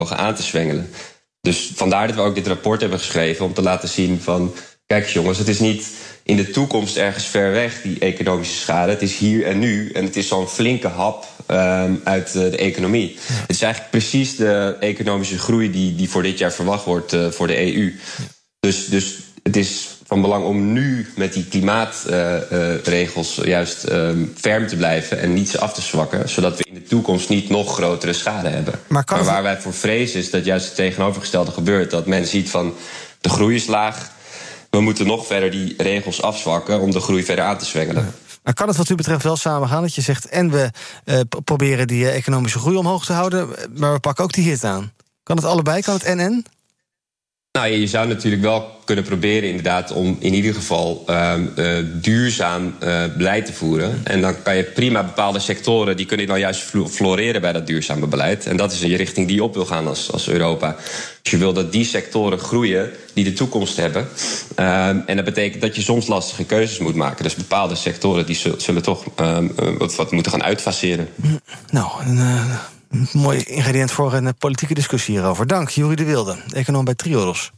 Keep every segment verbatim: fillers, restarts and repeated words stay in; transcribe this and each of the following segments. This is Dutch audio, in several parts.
aan te zwengelen. Dus vandaar dat we ook dit rapport hebben geschreven, om te laten zien van, kijk jongens, het is niet in de toekomst ergens ver weg, die economische schade. Het is hier en nu en het is zo'n flinke hap um, uit uh, de economie. Ja. Het is eigenlijk precies de economische groei die, die voor dit jaar verwacht wordt uh, voor de E U. Ja. Dus, dus het is van belang om nu met die klimaatregels uh, uh, juist um, ferm te blijven en niet ze af te zwakken, zodat we in de toekomst niet nog grotere schade hebben. Maar, maar waar wij voor vrezen is dat juist het tegenovergestelde gebeurt. Dat men ziet van, de groei is laag, we moeten nog verder die regels afzwakken om de groei verder aan te zwengelen. Ja. Maar kan het wat u betreft wel samengaan dat je zegt, en we uh, proberen die uh, economische groei omhoog te houden, maar we pakken ook die hit aan? Kan het allebei? Kan het en-en? Nou, je zou natuurlijk wel kunnen proberen inderdaad om in ieder geval uh, uh, duurzaam uh, beleid te voeren. En dan kan je prima bepaalde sectoren, die kunnen dan juist floreren bij dat duurzame beleid. En dat is een richting die je op wil gaan als, als Europa. Dus je wil dat die sectoren groeien die de toekomst hebben. Uh, en dat betekent dat je soms lastige keuzes moet maken. Dus bepaalde sectoren die zullen toch uh, wat, wat moeten gaan uitfaseren. Nou, een... Uh... Een mooi ingrediënt voor een politieke discussie hierover. Dank, Joeri de Wilde, econoom bij Triodos.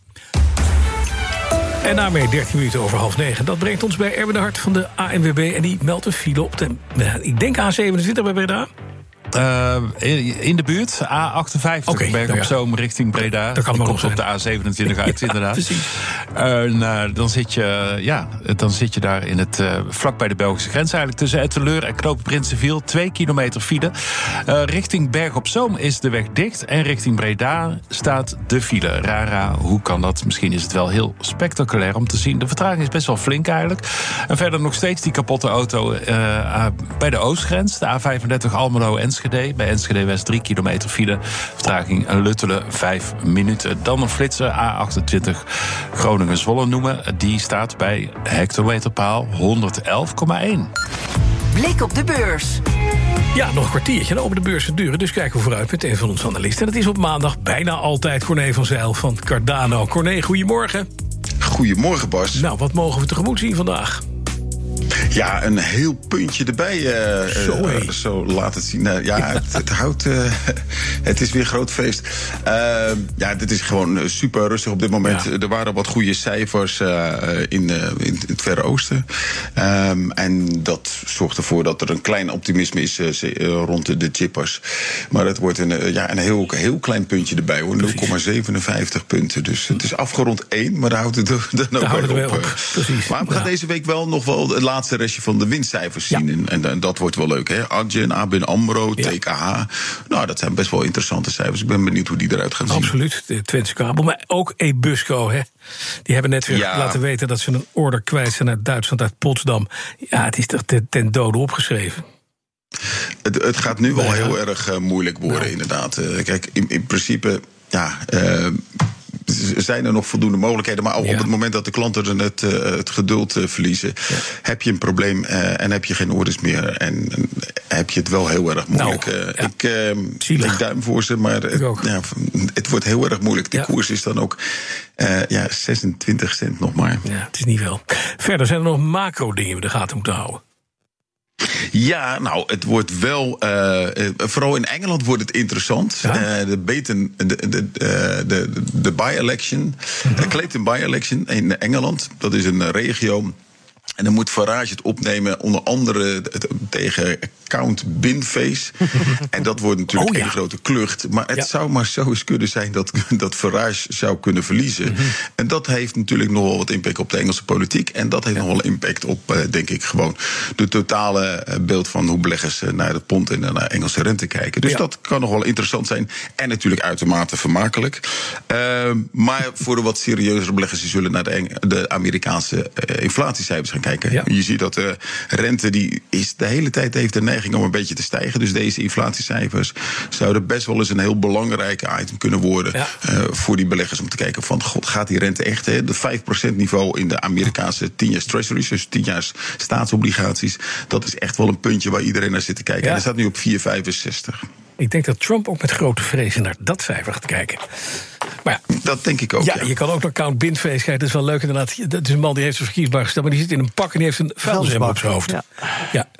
En daarmee dertien minuten over half negen. Dat brengt ons bij Erwin de Hart van de A N W B. En die meldt een file op de, ik denk A zevenentwintig bij Breda. Uh, in de buurt, A achtenvijftig, okay, Berg op ja. Zoom richting Breda. Dat kan die komt op de A zevenentwintig uit, ja, inderdaad. Precies. Uh, nou, dan, zit je, ja, dan zit je daar in het, uh, vlak bij de Belgische grens eigenlijk, tussen Etteleur en Knoop Prinsenviel. Twee kilometer file. Uh, richting Berg op Zoom is de weg dicht. En richting Breda staat de file. Rara, hoe kan dat? Misschien is het wel heel spectaculair om te zien. De vertraging is best wel flink eigenlijk. En verder nog steeds die kapotte auto uh, bij de oostgrens. De A vijfendertig Almelo-Enschede. Bij Enschede West drie kilometer file. Vertraging Luttelen vijf minuten. Dan een flitser A achtentwintig Groningen-Zwolle noemen. Die staat bij hectometerpaal honderd elf komma één. Blik op de beurs. Ja, nog een kwartiertje, dan open de beurzen duren. Dus kijken we vooruit met een van onze analisten. En dat is op maandag bijna altijd Corné van Zijl van Cardano. Corné, goedemorgen. Goedemorgen, Bas. Nou, wat mogen we tegemoet zien vandaag? Ja, een heel puntje erbij. Uh, zo, uh, zo laat het zien. Uh, ja, het, het houdt. Uh, het is weer groot feest. Uh, ja, dit is gewoon super rustig op dit moment. Ja. Er waren wat goede cijfers uh, in, uh, in het Verre Oosten. Um, en dat zorgt ervoor dat er een klein optimisme is uh, rond de chippers. Maar het wordt een, uh, ja, een heel, heel klein puntje erbij, hoor. nul komma zevenenvijftig punten. Dus het is afgerond één, maar daar houdt het dan ook weer op. op. Precies. Maar we gaan ja. deze week wel nog wel het laatste restje van de winstcijfers zien. Ja. En, en, en dat wordt wel leuk, hè? Adyen, A B N AMRO, ja. T K H. Nou, dat zijn best wel interessante cijfers. Ik ben benieuwd hoe die eruit gaan zien. Absoluut, de Twentse kabel. Maar ook Ebusco, hè? Die hebben net weer ja. laten weten dat ze een order kwijt zijn uit Duitsland, uit Potsdam. Ja, het is toch ten, ten dode opgeschreven. Het, het gaat nu wel heel erg uh, moeilijk worden, nou. inderdaad. Uh, kijk, in, in principe, ja... Uh, zijn er nog voldoende mogelijkheden. Maar ook ja. op het moment dat de klanten het, uh, het geduld uh, verliezen... Ja. heb je een probleem uh, en heb je geen orders meer. En uh, heb je het wel heel erg moeilijk. Nou, uh, ja. Ik, uh, ik duim voor ze, maar het, ja, het wordt heel erg moeilijk. De ja. koers is dan ook uh, ja, zesentwintig cent nog maar. Ja, het is niet veel. Verder zijn er nog macro-dingen die we de gaten moeten houden. Ja, nou, het wordt wel... Uh, vooral in Engeland wordt het interessant. Ja? Uh, de, beten, de, de, de, de by-election, mm-hmm. de Clayton by-election in Engeland. Dat is een regio... En dan moet Farage het opnemen, onder andere tegen Count Binface. En dat wordt natuurlijk oh, ja. een grote klucht. Maar het ja. zou maar zo eens kunnen zijn dat, dat Farage zou kunnen verliezen. Mm-hmm. En dat heeft natuurlijk nogal wat impact op de Engelse politiek. En dat heeft ja. nogal impact op, denk ik, gewoon de totale beeld van hoe beleggers naar het pond en naar Engelse rente kijken. Dus ja. dat kan nog wel interessant zijn. En natuurlijk uitermate vermakelijk. Uh, maar voor de wat serieuzere beleggers, die zullen naar de, Eng- de Amerikaanse uh, inflatiecijfers gaan kijken. Ja. Je ziet dat de rente die is de hele tijd heeft de neiging om een beetje te stijgen. Dus deze inflatiecijfers zouden best wel eens een heel belangrijk item kunnen worden ja. uh, voor die beleggers om te kijken van, god, gaat die rente echt, hè? De vijf procent niveau in de Amerikaanse tien jaar treasuries, dus tien jaar staatsobligaties, dat is echt wel een puntje waar iedereen naar zit te kijken. Ja. En dat staat nu op vier komma vijfenzestig. Ik denk dat Trump ook met grote vrezen naar dat cijfer gaat kijken. Maar ja, dat denk ik ook. Ja, ja. je kan ook naar Count Binface kijken. Dat is wel leuk inderdaad. Dat is een man die heeft zijn verkiesbaar gesteld, maar die zit in een pak en die heeft een vuilnisrem op zijn hoofd. Ja. ja,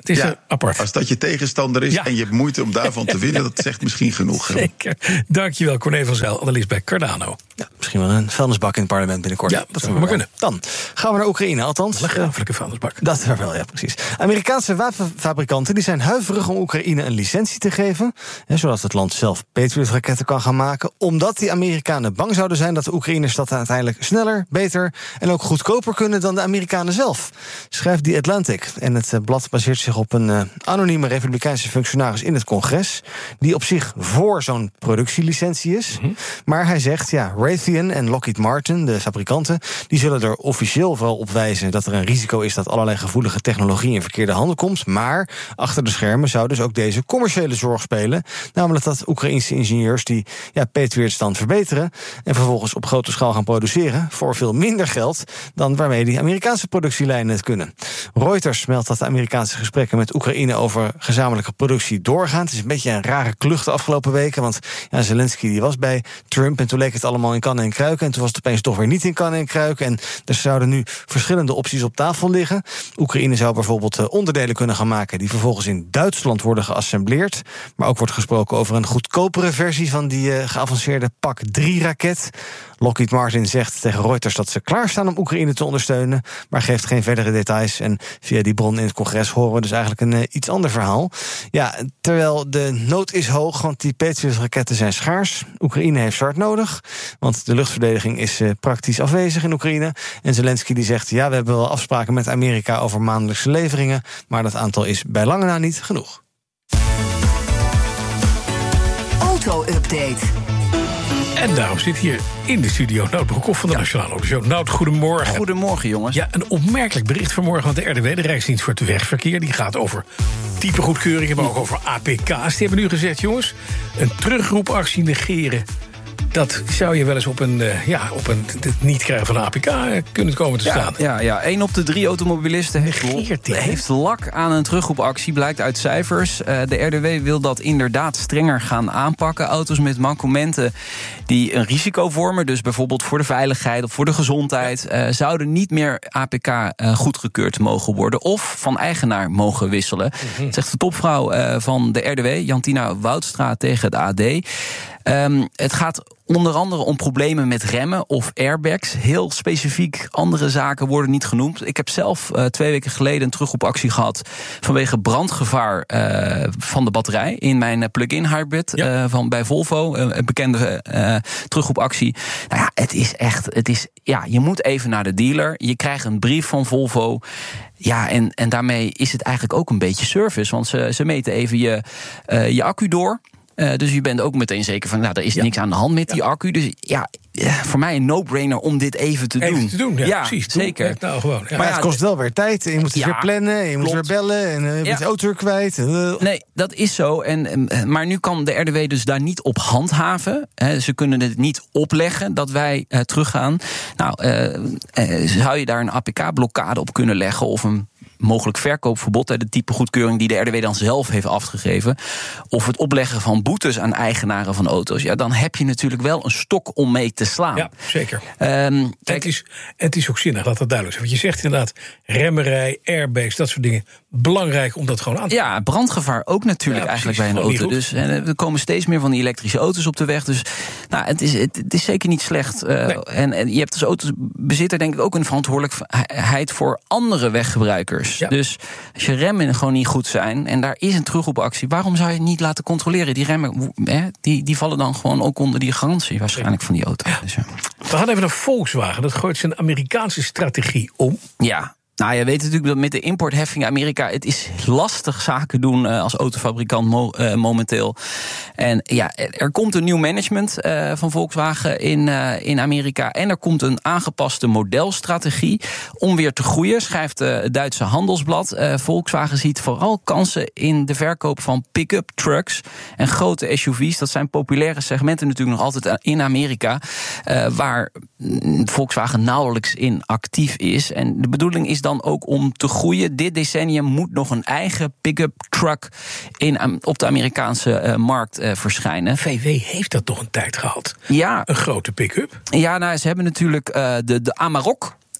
Het is ja, apart. Als dat je tegenstander is ja. en je hebt moeite om daarvan te winnen, dat zegt misschien genoeg. Zeker. Dankjewel, Corné van Zijl, analist bij Cardano. Ja, misschien wel een vuilnisbak in het parlement binnenkort. Ja, dat zou maar kunnen. Dan gaan we naar Oekraïne, althans. Een grafelijke vuilnisbak. Dat is wel, ja, precies. Amerikaanse wapenfabrikanten die zijn huiverig om Oekraïne een licentie te geven, hè, zodat het land zelf Patriot-raketten kan gaan maken, omdat die Amerikanen bang zouden zijn dat de Oekraïners dat uiteindelijk sneller, beter en ook goedkoper kunnen dan de Amerikanen zelf, schrijft The Atlantic. En het blad baseert zich op een uh, anonieme republikeinse functionaris in het congres, die op zich voor zo'n productielicentie is. Mm-hmm. Maar hij zegt, ja, Raytheon en Lockheed Martin, de fabrikanten, die zullen er officieel vooral op wijzen dat er een risico is dat allerlei gevoelige technologie in verkeerde handen komt. Maar achter de schermen zou dus ook deze commerciële zorg spelen. Namelijk dat Oekraïnse ingenieurs die ja, Patriots dan verbeteren en vervolgens op grote schaal gaan produceren voor veel minder geld dan waarmee die Amerikaanse productielijnen het kunnen. Reuters meldt dat de Amerikaanse gesprekken met Oekraïne over gezamenlijke productie doorgaan. Het is een beetje een rare klucht de afgelopen weken, want ja, Zelensky die was bij Trump en toen leek het allemaal in kannen en kruiken en toen was het opeens toch weer niet in kannen en kruiken en er zouden nu verschillende opties op tafel liggen. Oekraïne zou bijvoorbeeld onderdelen kunnen gaan maken die vervolgens in Duitsland worden geassembleerd, maar ook wordt gesproken over een goedkopere versie van die uh, geavanceerde P A C drie raket. Lockheed Martin zegt tegen Reuters dat ze klaarstaan om Oekraïne te ondersteunen, maar geeft geen verdere details. En via die bron in het congres horen we dus eigenlijk een uh, iets ander verhaal. Ja, terwijl de nood is hoog, want die Patriot-raketten zijn schaars. Oekraïne heeft ze hard nodig, want de luchtverdediging is uh, praktisch afwezig in Oekraïne. En Zelensky die zegt, ja, we hebben wel afspraken met Amerika over maandelijkse leveringen, maar dat aantal is bij lange na niet genoeg. Auto-update. En daarom zit hier in de studio Nout Broekhoff van de ja. Nationale Autoshow. Nout, goedemorgen. Goedemorgen, jongens. Ja, een opmerkelijk bericht vanmorgen, want de R D W, de Rijksdienst voor het Wegverkeer, die gaat over typegoedkeuringen, maar ook over A P K's. Die hebben nu gezegd, jongens, een terugroepactie negeren, dat zou je wel eens op een, uh, ja, op een het niet krijgen van een A P K kunnen komen te staan. Ja, ja, ja. Één op de drie automobilisten heeft, heeft lak aan een terugroepactie, blijkt uit cijfers. Uh, de R D W wil dat inderdaad strenger gaan aanpakken. Auto's met mankementen die een risico vormen, dus bijvoorbeeld voor de veiligheid of voor de gezondheid, uh, zouden niet meer A P K uh, goedgekeurd mogen worden of van eigenaar mogen wisselen. Mm-hmm. Zegt de topvrouw uh, van de R D W, Jantina Woudstra, tegen het A D. Um, het gaat onder andere om problemen met remmen of airbags. Heel specifiek andere zaken worden niet genoemd. Ik heb zelf uh, twee weken geleden een terugroepactie gehad vanwege brandgevaar uh, van de batterij in mijn plug-in hybrid ja. uh, van bij Volvo, uh, een bekende uh, terugroepactie. Nou ja, het is echt, het is, ja, je moet even naar de dealer. Je krijgt een brief van Volvo. Ja, en, en daarmee is het eigenlijk ook een beetje service, want ze, ze meten even je, uh, je accu door. Uh, dus je bent ook meteen zeker van, nou, er is ja. niks aan de hand met die accu. Dus ja, voor mij een no-brainer om dit even te even doen. te doen, ja, ja precies. Zeker. Ja, nou, gewoon, ja. Maar ja, het kost wel weer tijd. Je moet het ja, weer plannen, je moet weer bellen en uh, je bent ja. de auto weer kwijt. Nee, dat is zo. En, maar nu kan de R D W dus daar niet op handhaven. He, ze kunnen het niet opleggen dat wij uh, teruggaan. Nou, uh, uh, zou je daar een A P K-blokkade op kunnen leggen of een mogelijk verkoopverbod, de type goedkeuring die de R D W dan zelf heeft afgegeven, of het opleggen van boetes aan eigenaren van auto's, ja, dan heb je natuurlijk wel een stok om mee te slaan. Ja, zeker. Um, kijk, het, is, het is ook zinnig, laat dat duidelijk zijn. Want je zegt inderdaad, remmerij, airbags, dat soort dingen, belangrijk om dat gewoon aan te Ja, brandgevaar ook natuurlijk ja, eigenlijk bij een auto. Dus en, er komen steeds meer van die elektrische auto's op de weg. Dus nou, het, is, het, het is zeker niet slecht. Uh, nee. en, en je hebt als autobezitter denk ik ook een verantwoordelijkheid voor andere weggebruikers. Ja. Dus als je remmen gewoon niet goed zijn en daar is een terugroepactie, waarom zou je het niet laten controleren? Die remmen, hè, die, die vallen dan gewoon ook onder die garantie waarschijnlijk van die auto. Dus, ja. We gaan even naar Volkswagen. Dat gooit zijn Amerikaanse strategie om. Ja. Nou, je weet natuurlijk dat met de importheffingen Amerika, het is lastig zaken doen uh, als autofabrikant mo- uh, momenteel. En ja, er komt een nieuw management uh, van Volkswagen in, uh, in Amerika. En er komt een aangepaste modelstrategie om weer te groeien, schrijft uh, het Duitse Handelsblad. Uh, Volkswagen ziet vooral kansen in de verkoop van pick-up trucks en grote S U V's. Dat zijn populaire segmenten natuurlijk nog altijd in Amerika, uh, waar Volkswagen nauwelijks in actief is. En de bedoeling is dan ook om te groeien. Dit decennium moet nog een eigen pick-up truck in, op de Amerikaanse uh, markt uh, verschijnen. V W heeft dat toch een tijd gehad? Ja. Een grote pick-up? Ja, nou, ze hebben natuurlijk uh, de, de Amarok.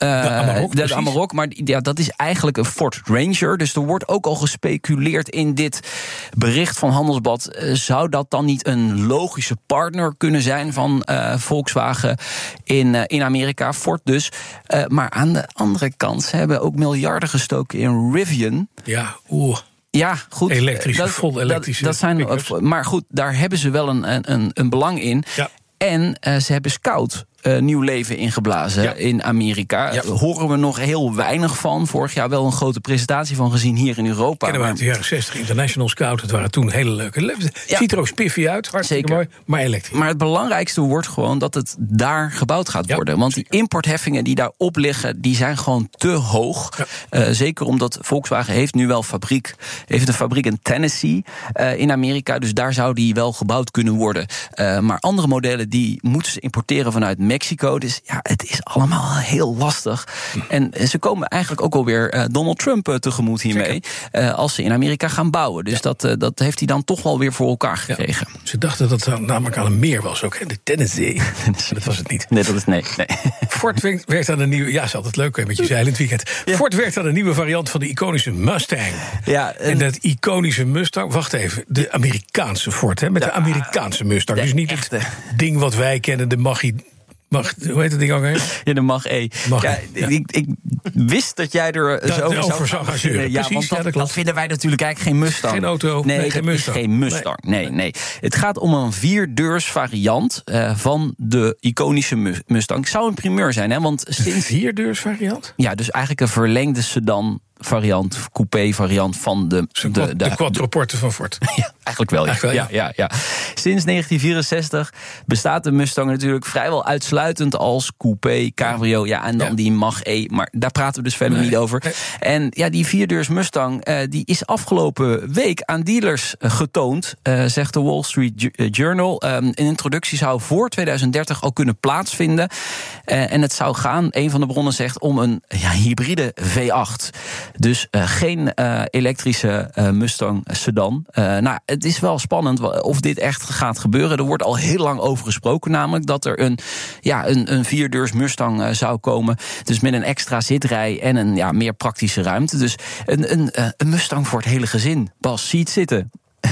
Uh, de Amarok, de, de Amarok, maar ja, dat is eigenlijk een Ford Ranger. Dus er wordt ook al gespeculeerd in dit bericht van Handelsblad. Uh, zou dat dan niet een logische partner kunnen zijn van uh, Volkswagen in, uh, in Amerika, Ford dus. Uh, maar aan de andere kant, ze hebben ook miljarden gestoken in Rivian. Ja, oeh. Ja, goed. Elektrische, dat, vol elektrische. Dat, dat zijn, pick-ups. maar goed, daar hebben ze wel een, een, een belang in. Ja. En uh, ze hebben Scout uh, nieuw leven ingeblazen ja. in Amerika. Ja. Horen we nog heel weinig van. Vorig jaar wel een grote presentatie van gezien hier in Europa. Kennen we uit de jaren zestig, International Scout. Het waren toen hele leuke. Het Ja. ziet er ook spiffy uit, hartstikke Zeker. mooi, maar elektrisch. Maar het belangrijkste wordt gewoon dat het daar gebouwd gaat Ja, worden. Want die zeker. importheffingen die daarop liggen, die zijn gewoon te hoog. Ja. Uh, zeker omdat Volkswagen heeft nu wel fabriek, heeft een fabriek in Tennessee uh, in Amerika. Dus daar zou die wel gebouwd kunnen worden. Uh, maar andere modellen die moeten ze importeren vanuit Mexico. Dus ja, het is allemaal heel lastig. En ze komen eigenlijk ook alweer uh, Donald Trump uh, tegemoet hiermee. Uh, als ze in Amerika gaan bouwen. Dus ja. dat, uh, dat heeft hij dan toch wel weer voor elkaar gekregen. Ja. Ze dachten dat het namelijk aan een meer was ook, hè? De Tennessee. Dat was het niet. Nee, dat is nee. nee. Ford werkt aan een nieuwe... Ja, is altijd leuk, hè, met je zeilend weekend. Ja. Ford werkt aan een nieuwe variant van de iconische Mustang. Ja, en, en dat iconische Mustang... Wacht even, de Amerikaanse Ford, hè? Met de, de Amerikaanse Mustang. Dus niet echte. Het ding wat wij kennen, de Maggie... Mag, hoe heet het ding ook heen? Ja, de Mag E. Mag ja, ja. ik, ik wist dat jij er dat, zo over zou, over zou gaan zeuren. Ja, Precies, want dat, ja, dat, dat vinden wij natuurlijk eigenlijk geen Mustang. Geen auto, nee, nee, geen Mustang. Is geen Mustang. Nee. Nee, nee. Het gaat om een vierdeurs variant uh, van de iconische Mustang. Het zou een primeur zijn, hè? Want sinds een vierdeurs variant? Ja, dus eigenlijk een verlengde sedan variant, coupé variant van de... De, de, de quadruporten van Ford. Ja, eigenlijk wel, ja. Eigenlijk wel, ja. Ja, ja, ja. Sinds negentien vierenzestig bestaat de Mustang natuurlijk vrijwel uitsluitend als coupé, cabrio, ja, en dan ja. die Mach-E. Maar daar praten we dus verder nee, niet over. Nee. En ja, die vierdeurs Mustang, uh, die is afgelopen week aan dealers uh, getoond, uh, zegt de Wall Street Journal. Um, een introductie zou voor tweeduizend dertig al kunnen plaatsvinden. Uh, en het zou gaan, een van de bronnen zegt, om een ja, hybride V acht. Dus uh, geen uh, elektrische uh, Mustang sedan. Uh, nou, het is wel spannend of dit echt gaat gebeuren. Er wordt al heel lang over gesproken, namelijk dat er een, ja, een, een vierdeurs Mustang uh, zou komen. Dus met een extra zitrij en een ja, meer praktische ruimte. Dus een, een, uh, een Mustang voor het hele gezin. Bas, zie het zitten.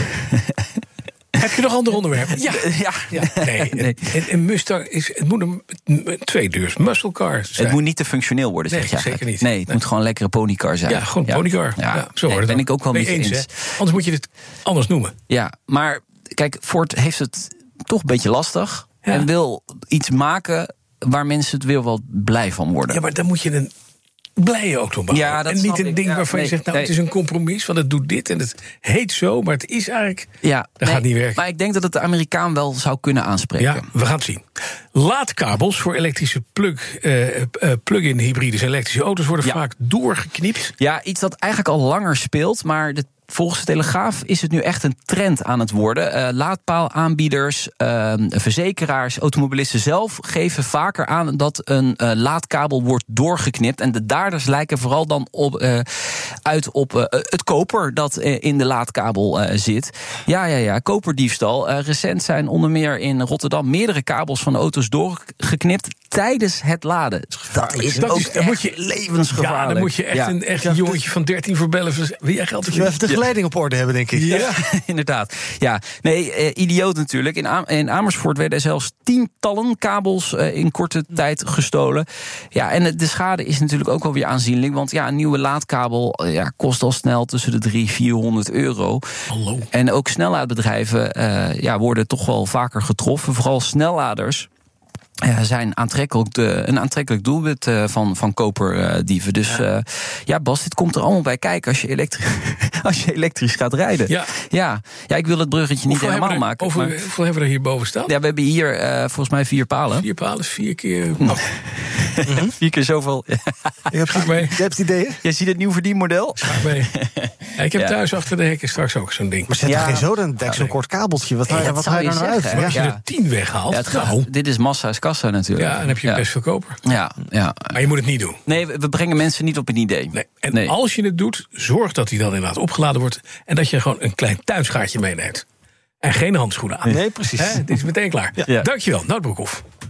Heb je nog andere onderwerpen? Ja. ja. ja. Nee, nee. Een, een Mustang is, het moet een, een tweedeurs muscle car zijn. Het moet niet te functioneel worden, nee, zeg je zeker niet. Nee, het nee. moet gewoon een lekkere ponycar zijn. Ja, gewoon ja. ponycar. Ja. Ja, zo nee, wordt ben het ik ook wel met je eens. eens. Anders moet je het anders noemen. Ja, maar kijk, Ford heeft het toch een beetje lastig. Ja. En wil iets maken waar mensen het weer wel blij van worden. Ja, maar dan moet je een blije auto bouwen. Ja, dat en niet een ik. ding ja, waarvan nee, je zegt, nou, nee. het is een compromis, want het doet dit en het heet zo, maar het is eigenlijk... Ja, dat nee, gaat niet werken. Maar ik denk dat het de Amerikaan wel zou kunnen aanspreken. Ja, we gaan het zien. Laadkabels voor elektrische plug, uh, uh, plug-in hybrides en elektrische auto's worden ja. vaak doorgeknipt. Ja, iets dat eigenlijk al langer speelt, maar de volgens de Telegraaf is het nu echt een trend aan het worden. Uh, laadpaalaanbieders, uh, verzekeraars, automobilisten zelf geven vaker aan dat een uh, laadkabel wordt doorgeknipt. En de daders lijken vooral dan op, uh, uit op uh, het koper dat uh, in de laadkabel uh, zit. Ja, ja, ja, koperdiefstal. Uh, recent zijn onder meer in Rotterdam meerdere kabels van auto's doorgeknipt tijdens het laden. Dat is dat ook is, echt moet je, levensgevaarlijk. Ja, dan moet je echt ja. een, echt een jongetje van dertien voor bellen. Wil jij geld Je even de geleiding op orde hebben, denk ik. Ja, ja. inderdaad. Ja, nee, eh, idioot natuurlijk. In, Am- in Amersfoort werden zelfs tientallen kabels eh, in korte tijd gestolen. Ja, en de schade is natuurlijk ook wel weer aanzienlijk. Want ja, een nieuwe laadkabel eh, ja, kost al snel tussen de driehonderd en vierhonderd euro. Hallo. En ook snellaadbedrijven eh, ja, worden toch wel vaker getroffen. Vooral snelladers. Ja, zijn aantrekkelijk de, een aantrekkelijk doelwit uh, van, van koperdieven. Dus ja. Uh, ja, Bas, dit komt er allemaal bij kijken als je, elektri- als je elektrisch gaat rijden. Ja. Ja. ja, ik wil het bruggetje niet hoeveel helemaal er, maken. Over, maar, hoeveel hebben we er hierboven staan? Ja, we hebben hier uh, volgens mij vier palen. Vier palen, vier keer... Oh. mm-hmm. Vier keer zoveel. Je hebt, mee. Je hebt ideeën? Jij ziet het nieuw verdienmodel? Graag mee. Ja, ik heb ja. thuis achter de hekken straks ook zo'n ding. Maar zet ja. toch geen zoden? Dek zo'n kort kabeltje. Wat, ja, wat haal je nou uit? Maar als je ja. er tien weghaalt... Ja, het gaat, nou. Dit is massa is kassa natuurlijk. Ja, dan heb je ja. best veel koper. Ja, ja. Maar je moet het niet doen. Nee, we brengen mensen niet op een idee. Nee. En nee. als je het doet, zorg dat hij dan inderdaad opgeladen wordt... en dat je gewoon een klein tuinschaartje meeneemt. En geen handschoenen aan. Nee, precies. He, dit is meteen klaar. Ja. Ja. Dankjewel, Nout Broekhoff.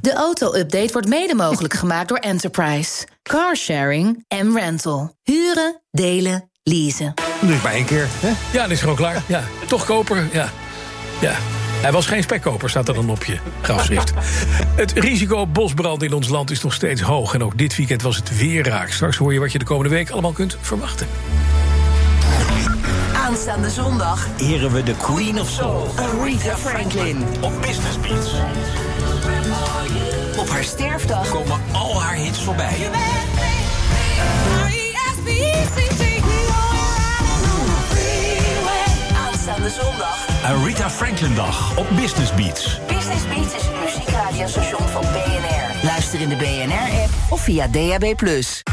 De auto-update wordt mede mogelijk gemaakt door Enterprise. Carsharing en rental. Huren, delen, leasen. Doe ik maar één keer, hè? Ja, dan is er ook klaar. Ja, toch koper, ja. Ja. Hij was geen spekkoper, staat er dan op je grafschrift. Het risico op bosbrand in ons land is nog steeds hoog. En ook dit weekend was het weer raak. Straks hoor je wat je de komende week allemaal kunt verwachten. Aanstaande zondag eren we de Queen of Soul, Aretha Franklin. op Business Beats. Op haar sterfdag Komen al haar hits voorbij. aanstaande zondag. Aretha Franklin Dag op Business Beats. Business Beats is het muziekradiostation van B N R. Luister in de B N R-app of via D A B plus.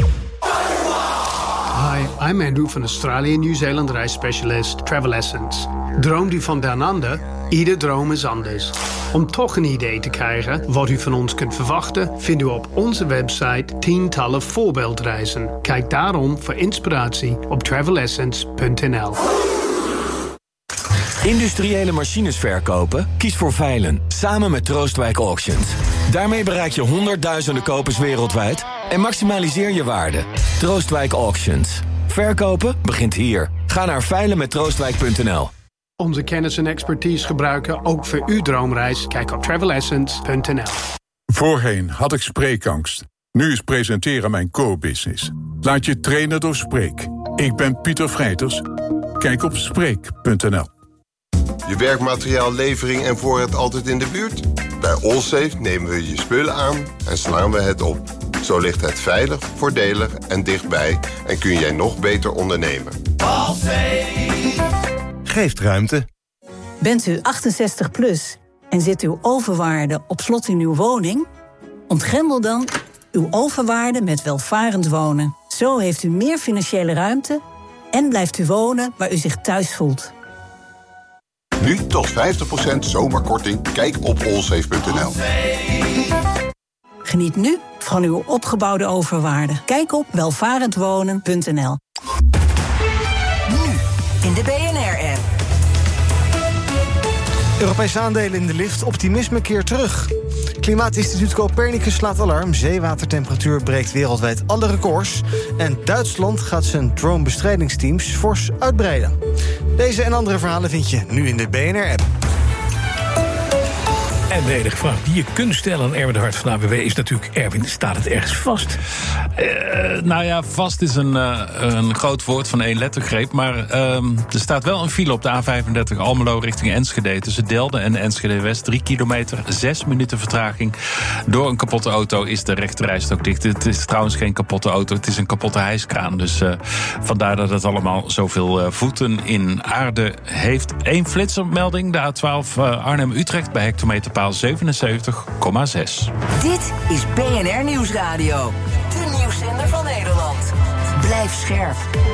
Hi, I'm Andrew van Australië en Nieuw-Zeeland reisspecialist Travel Essence. Droomt u van down under? Ieder droom is anders. Om toch een idee te krijgen wat u van ons kunt verwachten, vindt u op onze website tientallen voorbeeldreizen. Kijk daarom voor inspiratie op travel essence punt n l. Industriële machines verkopen? Kies voor Veilen, samen met Troostwijk Auctions. Daarmee bereik je honderdduizenden kopers wereldwijd en maximaliseer je waarde. Troostwijk Auctions. Verkopen begint hier. Ga naar veilen met troostwijk punt n l. Onze kennis en expertise gebruiken ook voor uw droomreis. Kijk op travel essence punt n l. Voorheen had ik spreekangst. Nu is presenteren mijn core business. Laat je trainen door Spreek. Ik ben Pieter Vrijters. Kijk op spreek punt n l. Je werkmateriaallevering en voorraad altijd in de buurt? Bij Allsafe nemen we je spullen aan en slaan we het op. Zo ligt het veilig, voordelig en dichtbij en kun jij nog beter ondernemen. Allsafe geeft ruimte. Bent u achtenzestig plus en zit uw overwaarde op slot in uw woning? Ontgrendel dan uw overwaarde met welvarend wonen. Zo heeft u meer financiële ruimte en blijft u wonen waar u zich thuis voelt. Nu tot vijftig procent zomerkorting. Kijk op allsafe punt n l. Geniet nu van uw opgebouwde overwaarde. Kijk op welvarendwonen punt n l. Nu in de B N R-app. Europese aandelen in de lift, optimisme keert terug. Klimaatinstituut Copernicus slaat alarm. Zeewatertemperatuur breekt wereldwijd alle records. En Duitsland gaat zijn dronebestrijdingsteams fors uitbreiden. Deze en andere verhalen vind je nu in de B N R-app. En de enige vraag die je kunt stellen aan Erwin de Hart van A W B is natuurlijk: Erwin, staat het ergens vast? Uh, nou ja, vast is een, uh, een groot woord van één lettergreep. Maar uh, er staat wel een file op de A vijfendertig Almelo richting Enschede. Tussen Delden en Enschede West. Drie kilometer, zes minuten vertraging. Door een kapotte auto is de rechterrijstrook dicht. Het is trouwens geen kapotte auto, het is een kapotte hijskraan. Dus uh, vandaar dat het allemaal zoveel uh, voeten in aarde heeft. Eén flitsermelding, de A twaalf uh, Arnhem-Utrecht bij hectometerpaal zevenenzeventig komma zes. Dit is B N R Nieuwsradio. De nieuwszender van Nederland. Blijf scherp.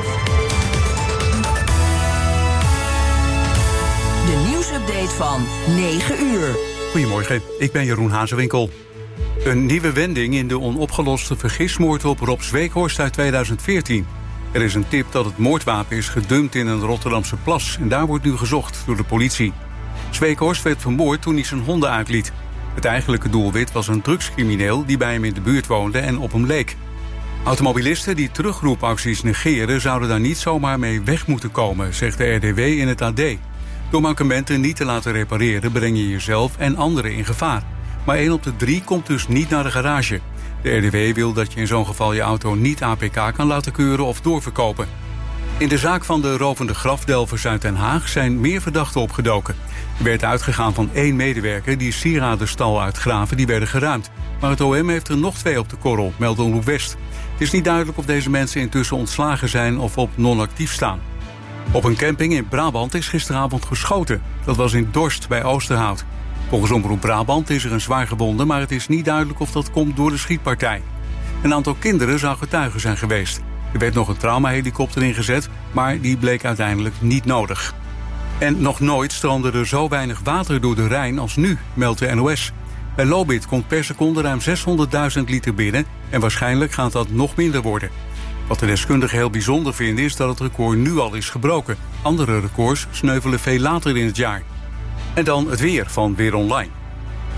De nieuwsupdate van negen uur. Goedemorgen, ik ben Jeroen Hazewinkel. Een nieuwe wending in de onopgeloste vergismoord op Rob Zweekhorst uit tweeduizend veertien. Er is een tip dat het moordwapen is gedumpt in een Rotterdamse plas. En daar wordt nu gezocht door de politie. Zweekhorst werd vermoord toen hij zijn honden uitliet. Het eigenlijke doelwit was een drugscrimineel die bij hem in de buurt woonde en op hem leek. Automobilisten die terugroepacties negeren zouden daar niet zomaar mee weg moeten komen, zegt de R D W in het A D. Door mankementen niet te laten repareren breng je jezelf en anderen in gevaar. Maar één op de drie komt dus niet naar de garage. De R D W wil dat je in zo'n geval je auto niet A P K kan laten keuren of doorverkopen. In de zaak van de rovende grafdelvers uit Den Haag zijn meer verdachten opgedoken. Er werd uitgegaan van één medewerker die sieradenstal uitgraven, die werden geruimd. Maar het O M heeft er nog twee op de korrel, meldt Omroep West. Het is niet duidelijk of deze mensen intussen ontslagen zijn of op non-actief staan. Op een camping in Brabant is gisteravond geschoten. Dat was in Dorst bij Oosterhout. Volgens Omroep Brabant is er een zwaar gewonde, maar het is niet duidelijk of dat komt door de schietpartij. Een aantal kinderen zou getuige zijn geweest. Er werd nog een traumahelikopter ingezet, maar die bleek uiteindelijk niet nodig. En nog nooit stroomde er zo weinig water door de Rijn als nu, meldt de N O S. Bij Lobit komt per seconde ruim zeshonderdduizend liter binnen en waarschijnlijk gaat dat nog minder worden. Wat de deskundigen heel bijzonder vinden is dat het record nu al is gebroken. Andere records sneuvelen veel later in het jaar. En dan het weer van Weer Online.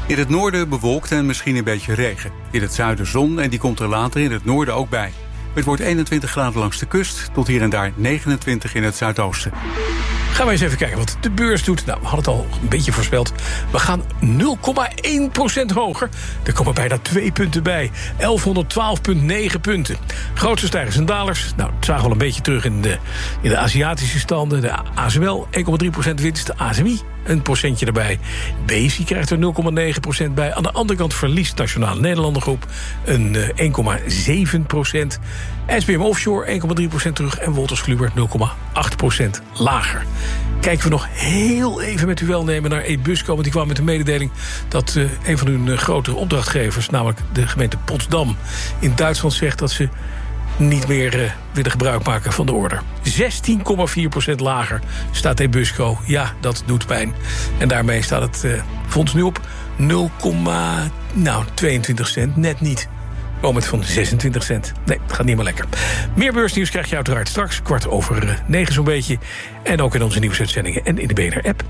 In het noorden bewolkt en misschien een beetje regen. In het zuiden zon en die komt er later in het noorden ook bij. Het wordt eenentwintig graden langs de kust tot hier en daar negenentwintig in het zuidoosten. Gaan we eens even kijken wat de beurs doet. Nou, we hadden het al een beetje voorspeld. We gaan nul komma één procent hoger. Er komen bijna twee punten bij. elfhonderdtwaalf komma negen punten. Grootste stijgers en dalers. Nou, dat zagen we al een beetje terug in de, in de Aziatische standen. De A S M L, één komma drie procent winst. De A S M I, een procentje erbij. B S I krijgt er nul komma negen procent bij. Aan de andere kant verliest Nationale Nederlandengroep een één komma zeven procent. S B M Offshore één komma drie procent terug. En Wolters Kluwer nul komma acht procent lager. Kijken we nog heel even met uw welnemen naar Ebusco. Want die kwam met de mededeling dat uh, een van hun uh, grotere opdrachtgevers, namelijk de gemeente Potsdam in Duitsland, zegt dat ze niet meer uh, willen gebruik maken van de order. zestien komma vier procent lager staat Ebusco. Ja, dat doet pijn. En daarmee staat het uh, fonds nu op nul komma tweeëntwintig cent. Net niet. Moment van zesentwintig cent. Nee, het gaat niet meer lekker. Meer beursnieuws krijg je uiteraard straks. Kwart over uh, negen zo'n beetje. En ook in onze nieuwsuitzendingen en in de B N R-app.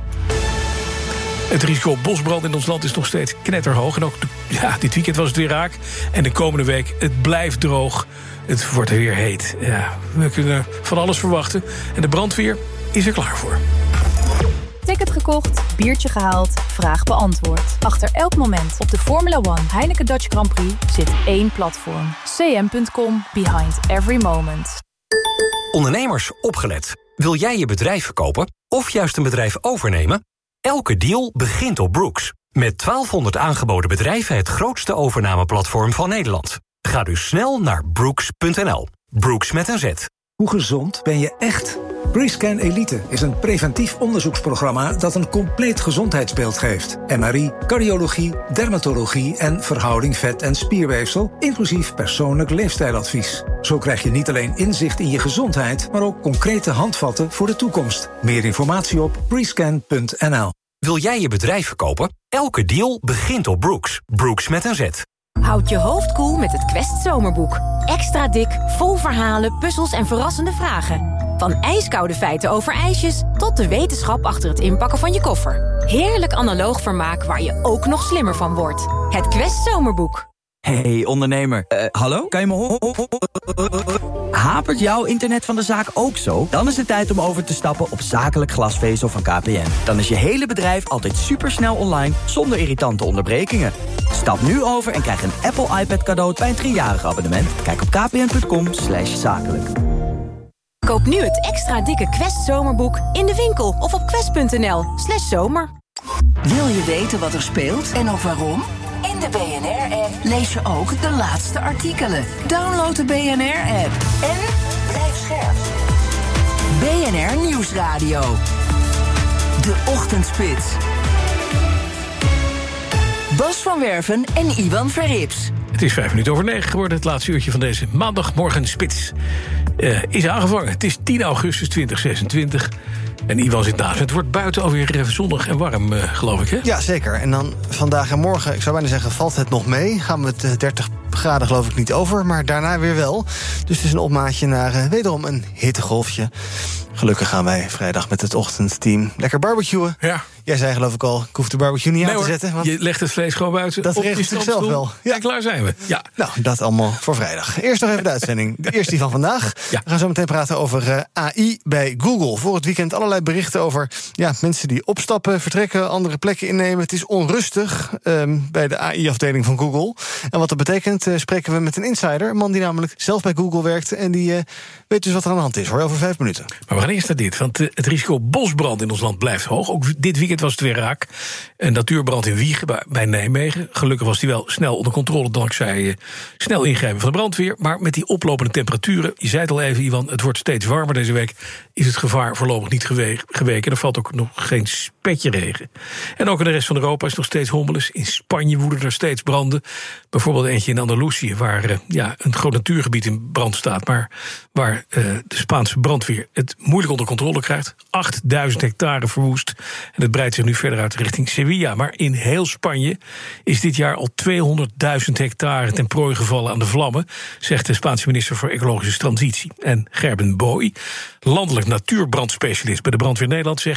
Het risico op bosbrand in ons land is nog steeds knetterhoog. En ook de, ja, dit weekend was het weer raak. En de komende week, het blijft droog. Het wordt weer heet. Ja, we kunnen van alles verwachten. En de brandweer is er klaar voor. Ticket gekocht, biertje gehaald, vraag beantwoord. Achter elk moment op de Formula One Heineken Dutch Grand Prix zit één platform. c m punt com, behind every moment. Ondernemers, opgelet. Wil jij je bedrijf verkopen of juist een bedrijf overnemen? Elke deal begint op Brooks. Met twaalfhonderd aangeboden bedrijven het grootste overnameplatform van Nederland. Ga dus snel naar brooks punt n l. Brooks met een Z. Hoe gezond ben je echt? Prescan Elite is een preventief onderzoeksprogramma dat een compleet gezondheidsbeeld geeft. M R I, cardiologie, dermatologie en verhouding vet- en spierweefsel, inclusief persoonlijk leefstijladvies. Zo krijg je niet alleen inzicht in je gezondheid, maar ook concrete handvatten voor de toekomst. Meer informatie op prescan punt n l. Wil jij je bedrijf verkopen? Elke deal begint op Brooks. Brooks met een Z. Houd je hoofd koel met het Quest Zomerboek. Extra dik, vol verhalen, puzzels en verrassende vragen. Van ijskoude feiten over ijsjes tot de wetenschap achter het inpakken van je koffer. Heerlijk analoog vermaak waar je ook nog slimmer van wordt. Het Quest Zomerboek. Hey ondernemer, uh, hallo? Kan je me horen? Hapert jouw internet van de zaak ook zo? Dan is het tijd om over te stappen op zakelijk glasvezel van K P N. Dan is je hele bedrijf altijd supersnel online zonder irritante onderbrekingen. Stap nu over en krijg een Apple iPad cadeau bij een driejarig abonnement. Kijk op kpn punt com slash zakelijk. Koop nu het extra dikke Quest Zomerboek in de winkel of op quest punt n l slash zomer. Wil je weten wat er speelt en ook waarom? In de B N R-app lees je ook de laatste artikelen. Download de B N R-app en blijf scherp. B N R Nieuwsradio. De Ochtendspits. Bas van Werven en Iwan Verrips. Het is vijf minuten over negen geworden. Het laatste uurtje van deze maandagmorgen spits uh, is aangevangen. Het is tien augustus tweeduizend zesentwintig. En Iwan zit naast. Het wordt buiten alweer zonnig en warm, uh, geloof ik, hè? Ja, zeker. En dan vandaag en morgen, ik zou bijna zeggen, valt het nog mee. Gaan we het dertig graden geloof ik niet over, maar daarna weer wel. Dus het is een opmaatje naar uh, wederom een hittegolfje. Gelukkig gaan wij vrijdag met het ochtendteam lekker barbecuen. Ja. Jij zei geloof ik al, ik hoef de barbecue niet nee, aan te hoor, zetten. Want je legt het vlees gewoon buiten. Dat regelt zichzelf wel. Ja, en klaar zijn we. Ja. Nou, dat allemaal voor vrijdag. Eerst nog even de uitzending. De eerste die van vandaag. Ja. We gaan zo meteen praten over uh, A I bij Google. Voor het weekend allerlei berichten over ja, mensen die opstappen, vertrekken, andere plekken innemen. Het is onrustig um, bij de A I-afdeling van Google. En wat dat betekent, uh, spreken we met een insider. Een man die namelijk zelf bij Google werkt. En die uh, weet dus wat er aan de hand is. Hoor, over vijf minuten. Maar we gaan eerst naar dit. Want uh, het risico op bosbrand in ons land blijft hoog. Ook dit weekend was het weer raak. Een natuurbrand in Wijchen bij Nijmegen. Gelukkig was die wel snel onder controle dankzij uh, snel ingrijpen van de brandweer. Maar met die oplopende temperaturen, je zei het al even, Iwan, het wordt steeds warmer deze week, is het gevaar voorlopig niet gewe- geweken. Er valt ook nog geen spetje regen. En ook in de rest van Europa is het nog steeds hommelig. In Spanje woeden er steeds branden. Bijvoorbeeld eentje in Andalusië, waar uh, ja, een groot natuurgebied in brand staat, maar waar uh, de Spaanse brandweer het moeilijk onder controle krijgt. achtduizend hectare verwoest. En het breidt zich nu verder uit richting Sevilla. Maar in heel Spanje is dit jaar al tweehonderdduizend hectare ten prooi gevallen aan de vlammen, zegt de Spaanse minister voor Ecologische Transitie. En Gerben Boy, landelijk natuurbrandspecialist bij de Brandweer Nederland, zegt: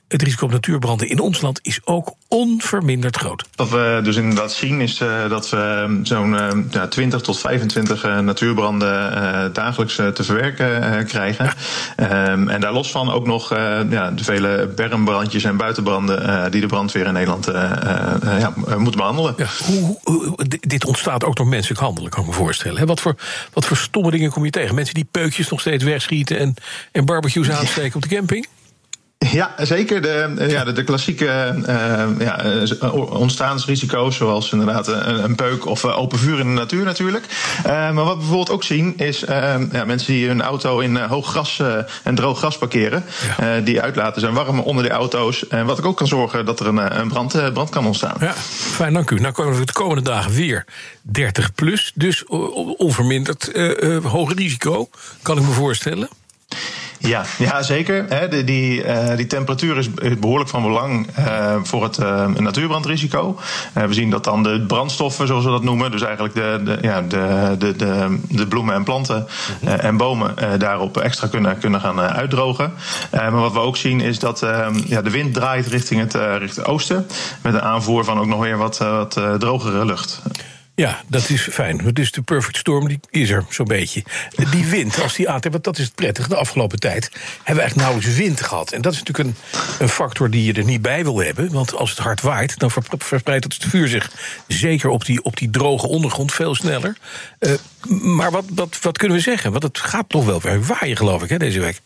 het risico op natuurbranden in ons land is ook onverminderd groot. Wat we dus inderdaad zien is uh, dat we zo'n uh, ja, twintig tot vijfentwintig uh, natuurbranden uh, dagelijks uh, te verwerken uh, krijgen. Ja. Um, en daar los van ook nog uh, ja, de vele bermbrandjes en buitenbranden uh, die de brandweer in Nederland uh, uh, ja, moet behandelen. Ja, hoe, hoe, dit ontstaat ook door menselijk handelen, kan ik me voorstellen. Wat voor, wat voor stomme dingen kom je tegen? Mensen die peukjes nog steeds wegschieten en, en barbecues aansteken op de camping? Ja, zeker. De, ja, de, de klassieke uh, ja, ontstaansrisico's, zoals inderdaad een, een peuk of uh, open vuur in de natuur natuurlijk. Uh, maar wat we bijvoorbeeld ook zien is uh, ja, mensen die hun auto in uh, hoog gras uh, en droog gras parkeren. Ja. Uh, die uitlaten zijn warm onder de auto's. En wat ook kan zorgen dat er een, een brand, uh, brand kan ontstaan. Ja, fijn, dank u. Nou komen we de komende dagen weer dertig plus. Dus onverminderd uh, uh, hoog risico, kan ik me voorstellen. Ja, ja, zeker. He, die, die, uh, die temperatuur is behoorlijk van belang uh, voor het uh, natuurbrandrisico. Uh, we zien dat dan de brandstoffen, zoals we dat noemen, dus eigenlijk de, de, ja, de, de, de, de bloemen en planten uh, en bomen uh, daarop extra kunnen, kunnen gaan uh, uitdrogen. Uh, maar wat we ook zien is dat uh, ja, de wind draait richting het, uh, richting het oosten, met een aanvoer van ook nog weer wat, uh, wat uh, drogere lucht. Ja, dat is fijn. Dus de perfect storm die is er zo'n beetje. Die wind, als die aantrekt, want dat is het prettige. De afgelopen tijd hebben we eigenlijk nauwelijks wind gehad. En dat is natuurlijk een, een factor die je er niet bij wil hebben. Want als het hard waait, dan verspreidt het vuur zich zeker op die, op die droge ondergrond veel sneller. Uh, maar wat, wat, wat kunnen we zeggen? Want het gaat toch wel weer waaien, geloof ik, hè, deze week.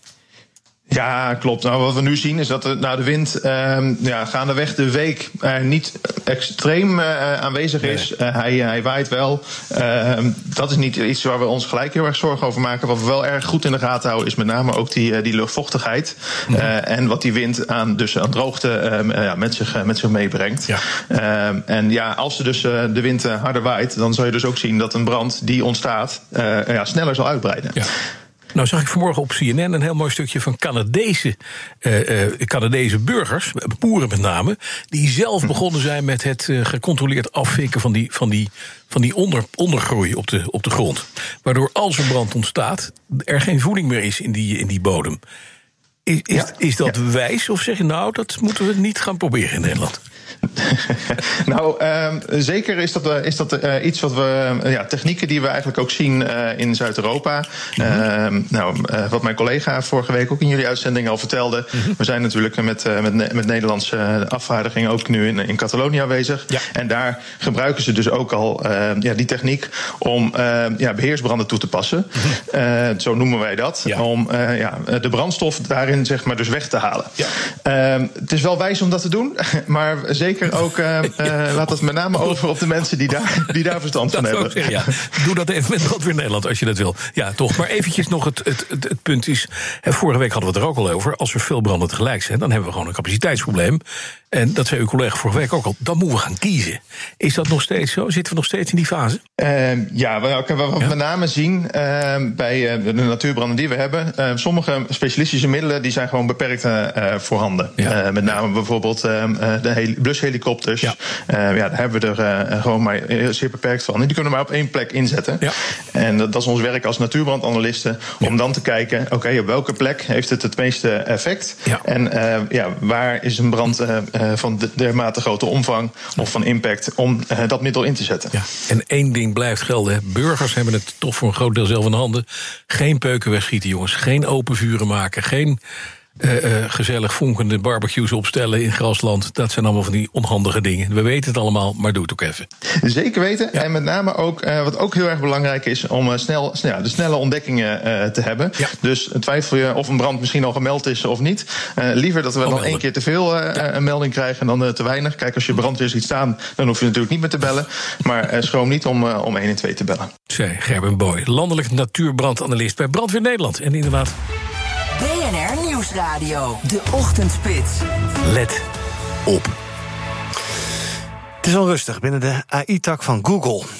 Ja, klopt. Nou, wat we nu zien is dat de, nou, de wind uh, ja, gaandeweg de week uh, niet extreem uh, aanwezig is. Uh, hij, hij waait wel. Uh, dat is niet iets waar we ons gelijk heel erg zorgen over maken. Wat we wel erg goed in de gaten houden is met name ook die, uh, die luchtvochtigheid. Uh, ja. En wat die wind aan, dus aan droogte uh, ja, met, zich, uh, met zich meebrengt. Ja. Uh, en ja, als er dus uh, de wind uh, harder waait, dan zal je dus ook zien dat een brand die ontstaat uh, ja, sneller zal uitbreiden. Ja. Nou zag ik vanmorgen op C N N een heel mooi stukje van Canadese, uh, uh, Canadese burgers, boeren met name, die zelf begonnen zijn met het uh, gecontroleerd afvikken van die, van die, van die onder, ondergroei op de, op de grond. Waardoor als er brand ontstaat, er geen voeding meer is in die, in die bodem. Is, is, ja. is dat ja. wijs of zeg je nou, dat moeten we niet gaan proberen in Nederland? Nou, uh, zeker is dat, uh, is dat uh, iets wat we, uh, ja, technieken die we eigenlijk ook zien uh, in Zuid-Europa. Mm-hmm. Uh, nou, uh, wat mijn collega vorige week ook in jullie uitzending al vertelde. Mm-hmm. We zijn natuurlijk met, uh, met, met Nederlandse afvaardiging ook nu in, in Catalonië aanwezig. Ja. En daar gebruiken ze dus ook al uh, ja, die techniek om uh, ja, beheersbranden toe te passen. Mm-hmm. Uh, zo noemen wij dat. Ja. Om uh, ja, de brandstof daarin zeg maar dus weg te halen. Ja. Uh, het is wel wijs om dat te doen, maar zeker ook, uh, uh, laat dat met name over op de mensen die daar, die daar verstand van hebben. Zeggen, ja. Doe dat even met Brandweer Nederland als je dat wil. Ja, toch. Maar eventjes nog het, het, het, het punt is, hè, vorige week hadden we het er ook al over, als er veel branden tegelijk zijn, dan hebben we gewoon een capaciteitsprobleem. En dat zei uw collega vorige week ook al, dan moeten we gaan kiezen. Is dat nog steeds zo? Zitten we nog steeds in die fase? Uh, ja, wat we ja? met name zien uh, bij uh, de natuurbranden die we hebben, uh, sommige specialistische middelen die zijn gewoon beperkt uh, voorhanden. Ja. Uh, met name bijvoorbeeld uh, de blushelikopters. Ja. Uh, ja, daar hebben we er uh, gewoon maar zeer beperkt van. En die kunnen we maar op één plek inzetten. Ja. En dat, dat is ons werk als natuurbrandanalisten, ja. om dan te kijken, oké, okay, op welke plek heeft het het meeste effect? Ja. En uh, ja, waar is een brand uh, van de, dermate grote omvang of van impact om uh, dat middel in te zetten? Ja. En één ding blijft gelden. Hè. Burgers hebben het toch voor een groot deel zelf in handen. Geen peuken wegschieten, jongens. Geen open vuren maken. Geen Uh, uh, gezellig vonkende barbecues opstellen in grasland. Dat zijn allemaal van die onhandige dingen. We weten het allemaal, maar doe het ook even. Zeker weten. Ja. En met name ook, uh, wat ook heel erg belangrijk is, om uh, snel, snel ja, de snelle ontdekkingen uh, te hebben. Ja. Dus twijfel je of een brand misschien al gemeld is of niet. Uh, liever dat we oh, dan één keer te veel uh, ja. een melding krijgen dan uh, te weinig. Kijk, als je brandweer ziet staan, dan hoef je natuurlijk niet meer te bellen. Maar uh, schroom niet om, uh, om één en twee te bellen. Zei Gerben Boy, landelijk natuurbrandanalist bij Brandweer Nederland. En inderdaad, B N R Nieuwsradio, de ochtendspits. Let op. Het is onrustig binnen de A I-tak van Google.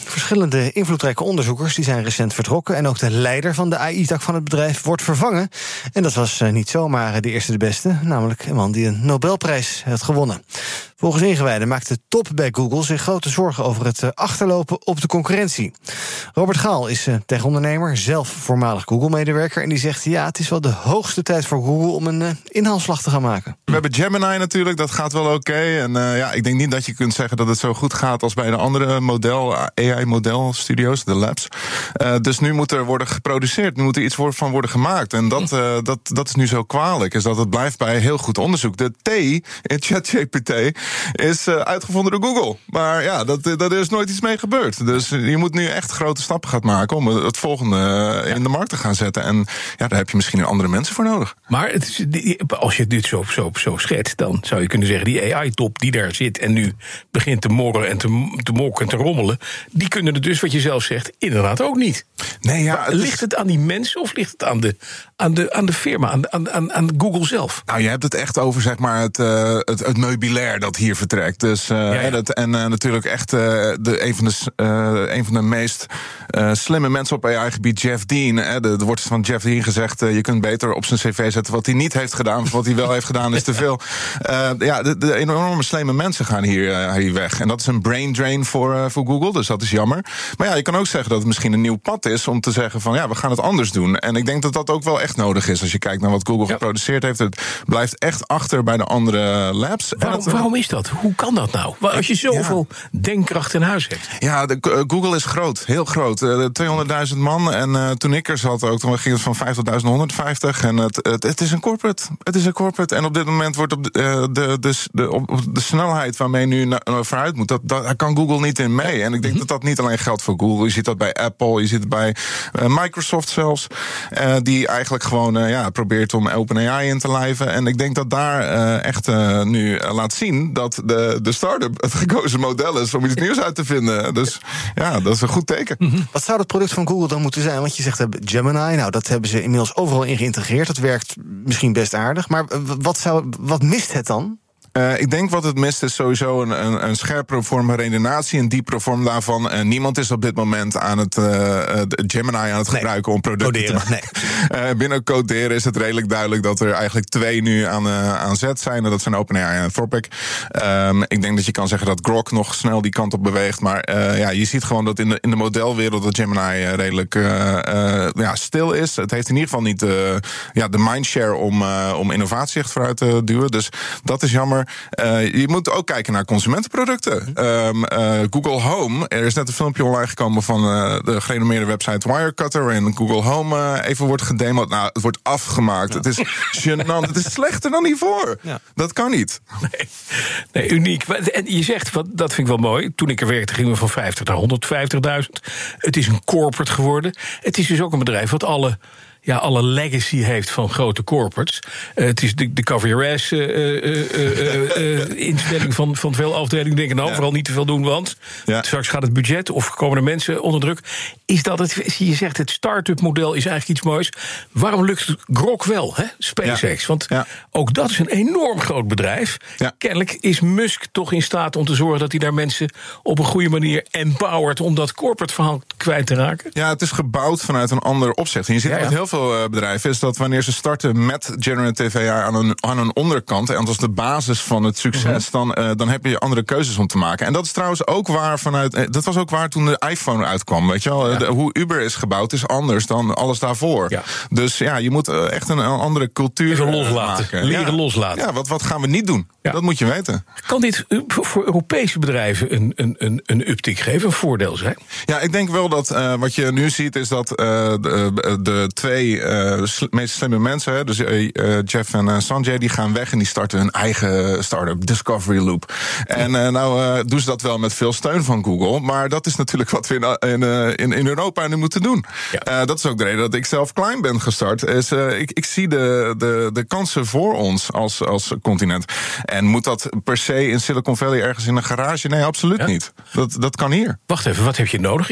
Verschillende invloedrijke onderzoekers die zijn recent vertrokken. En ook de leider van de A I-tak van het bedrijf wordt vervangen. En dat was uh, niet zomaar de eerste de beste. Namelijk een man die een Nobelprijs had gewonnen. Volgens ingewijden maakt de top bij Google zich grote zorgen over het uh, achterlopen op de concurrentie. Robert Gaal is uh, tegondernemer, zelf voormalig Google-medewerker. En die zegt, ja, het is wel de hoogste tijd voor Google om een uh, inhaalslag te gaan maken. We hebben Gemini natuurlijk, dat gaat wel oké. Okay. En uh, ja, ik denk niet dat je kunt zeggen dat het zo goed gaat als bij de andere model, A I-modelstudio's, de labs. Uh, dus nu moet er worden geproduceerd, nu moet er iets van worden gemaakt. En dat, uh, dat, dat is nu zo kwalijk, is dat het blijft bij heel goed onderzoek. De T in ChatGPT is uh, uitgevonden door Google. Maar ja, dat, dat is nooit iets mee gebeurd. Dus je moet nu echt grote stappen gaan maken om het volgende uh, in de markt te gaan zetten. En ja, daar heb je misschien andere mensen voor nodig. Maar het is, als je dit zo, zo, zo schetst, dan zou je kunnen zeggen, die A I-top die daar zit en nu begint te morren en te, te mokken en te rommelen, die kunnen het dus, wat je zelf zegt, inderdaad ook niet. Nee, ja, het ligt het aan die mensen of ligt het aan de, aan de, aan de firma, aan, aan, aan, aan Google zelf? Nou, je hebt het echt over, zeg maar, het, uh, het, het meubilair dat hier vertrekt. Dus, uh, ja, ja. Dat, en uh, natuurlijk echt uh, de, een, van de, uh, een van de meest uh, slimme mensen op A I-gebied, Jeff Dean. Hè, er wordt van Jeff Dean gezegd, uh, je kunt beter op zijn cv zetten wat hij niet heeft gedaan, of wat hij wel heeft gedaan is te veel. Uh, ja, de, de enorme slimme mensen gaan hier, uh, hier weg. En dat is een brain drain voor, uh, voor Google, dus dat is jammer. Maar ja, je kan ook zeggen dat het misschien een nieuw pad is om te zeggen van, ja, we gaan het anders doen. En ik denk dat dat ook wel echt nodig is als je kijkt naar wat Google ja. geproduceerd heeft. Het blijft echt achter bij de andere labs. Waarom, het, waarom is dat? Hoe kan dat nou? Als je zoveel ja. denkkracht in huis hebt. Ja, de, uh, Google is groot, heel groot. Uh, tweehonderdduizend man. En uh, toen ik er zat ook, toen ging het van vijf tot duizend honderdvijftig. En het, het, het is een corporate. Het is een corporate. En op dit moment wordt op de, uh, de, de, de, op de snelheid waarmee nu na, uh, vooruit moet, dat, dat, daar kan Google niet in mee. En ik denk mm-hmm. dat dat niet alleen geldt voor Google. Je ziet dat bij Apple, je ziet het bij uh, Microsoft zelfs. Uh, die eigenlijk gewoon uh, ja, probeert om OpenAI in te lijven. En ik denk dat daar uh, echt uh, nu uh, laat zien dat de, de start-up het gekozen model is om iets nieuws uit te vinden. Dus ja, dat is een goed teken. Mm-hmm. Wat zou het product van Google dan moeten zijn? Want je zegt uh, Gemini, nou dat hebben ze inmiddels overal in geïntegreerd. Dat werkt misschien best aardig. Maar wat, zou, wat mist het dan? Uh, ik denk wat het mist is sowieso een, een, een scherpere vorm van redenatie, een diepere vorm daarvan. Uh, niemand is op dit moment aan het uh, Gemini aan het gebruiken nee. om producten coderen, te nee. uh, binnen coderen is het redelijk duidelijk dat er eigenlijk twee nu aan, uh, aan zet zijn. En dat zijn OpenAI en Anthropic. Um, ik denk dat je kan zeggen dat Grok nog snel die kant op beweegt. Maar uh, ja, je ziet gewoon dat in de, in de modelwereld dat Gemini uh, redelijk uh, uh, ja, stil is. Het heeft in ieder geval niet uh, ja, de mindshare om, uh, om innovatie echt vooruit te duwen. Dus dat is jammer. Uh, je moet ook kijken naar consumentenproducten. Um, uh, Google Home, er is net een filmpje online gekomen van uh, de gerenommeerde website Wirecutter, waarin Google Home uh, even wordt gedemoed. Nou, het wordt afgemaakt. Ja. Het is gênant. Het is slechter dan hiervoor. Ja. Dat kan niet. Nee, nee, uniek. En je zegt, wat, dat vind ik wel mooi. Toen ik er werkte, gingen we van vijftig naar honderdvijftigduizend. Het is een corporate geworden. Het is dus ook een bedrijf wat alle... ja, alle legacy heeft van grote corporates. Uh, het is de, de cover your ass uh, uh, uh, uh, instelling van, van veel afdelingen. Denken, nou, ja. vooral niet te veel doen, want ja. straks gaat het budget of komen er mensen onder druk. Is dat het, je zegt, het start-up model is eigenlijk iets moois. Waarom lukt het Grok wel, hè? SpaceX? Ja. Want ja. ook dat is een enorm groot bedrijf. Ja. Kennelijk is Musk toch in staat om te zorgen dat hij daar mensen op een goede manier empowert om dat corporate verhaal kwijt te raken. Ja, het is gebouwd vanuit een ander opzicht. En je ziet ja, ja. met heel veel bedrijven is dat wanneer ze starten met generative A I aan een, aan een onderkant, en dat is de basis van het succes, mm-hmm. dan, uh, dan heb je andere keuzes om te maken. En dat is trouwens ook waar vanuit, dat was ook waar toen de iPhone uitkwam, weet je wel. Ja. De, hoe Uber is gebouwd is anders dan alles daarvoor. Ja. Dus ja, je moet uh, echt een, een andere cultuur Even loslaten. maken. Leren ja. loslaten. Ja, wat, wat gaan we niet doen? Ja. Dat moet je weten. Kan dit voor Europese bedrijven een, een, een, een uptick geven, een voordeel zijn? Ja, ik denk wel dat uh, wat je nu ziet is dat uh, de, de twee uh, sl- meest slimme mensen, hè, dus uh, Jeff en uh, Sanjay, die gaan weg en die starten hun eigen start-up, Discovery Loop. En uh, nou uh, doen ze dat wel met veel steun van Google, maar dat is natuurlijk wat we in, in, uh, in, in Europa nu moeten doen. Ja. Uh, dat is ook de reden dat ik zelf klein ben gestart. Is, uh, ik, ik zie de, de, de kansen voor ons als, als continent. En moet dat per se in Silicon Valley ergens in een garage? Nee, absoluut ja. niet. Dat, dat kan hier. Wacht even, wat heb je nodig? Is geld, hè?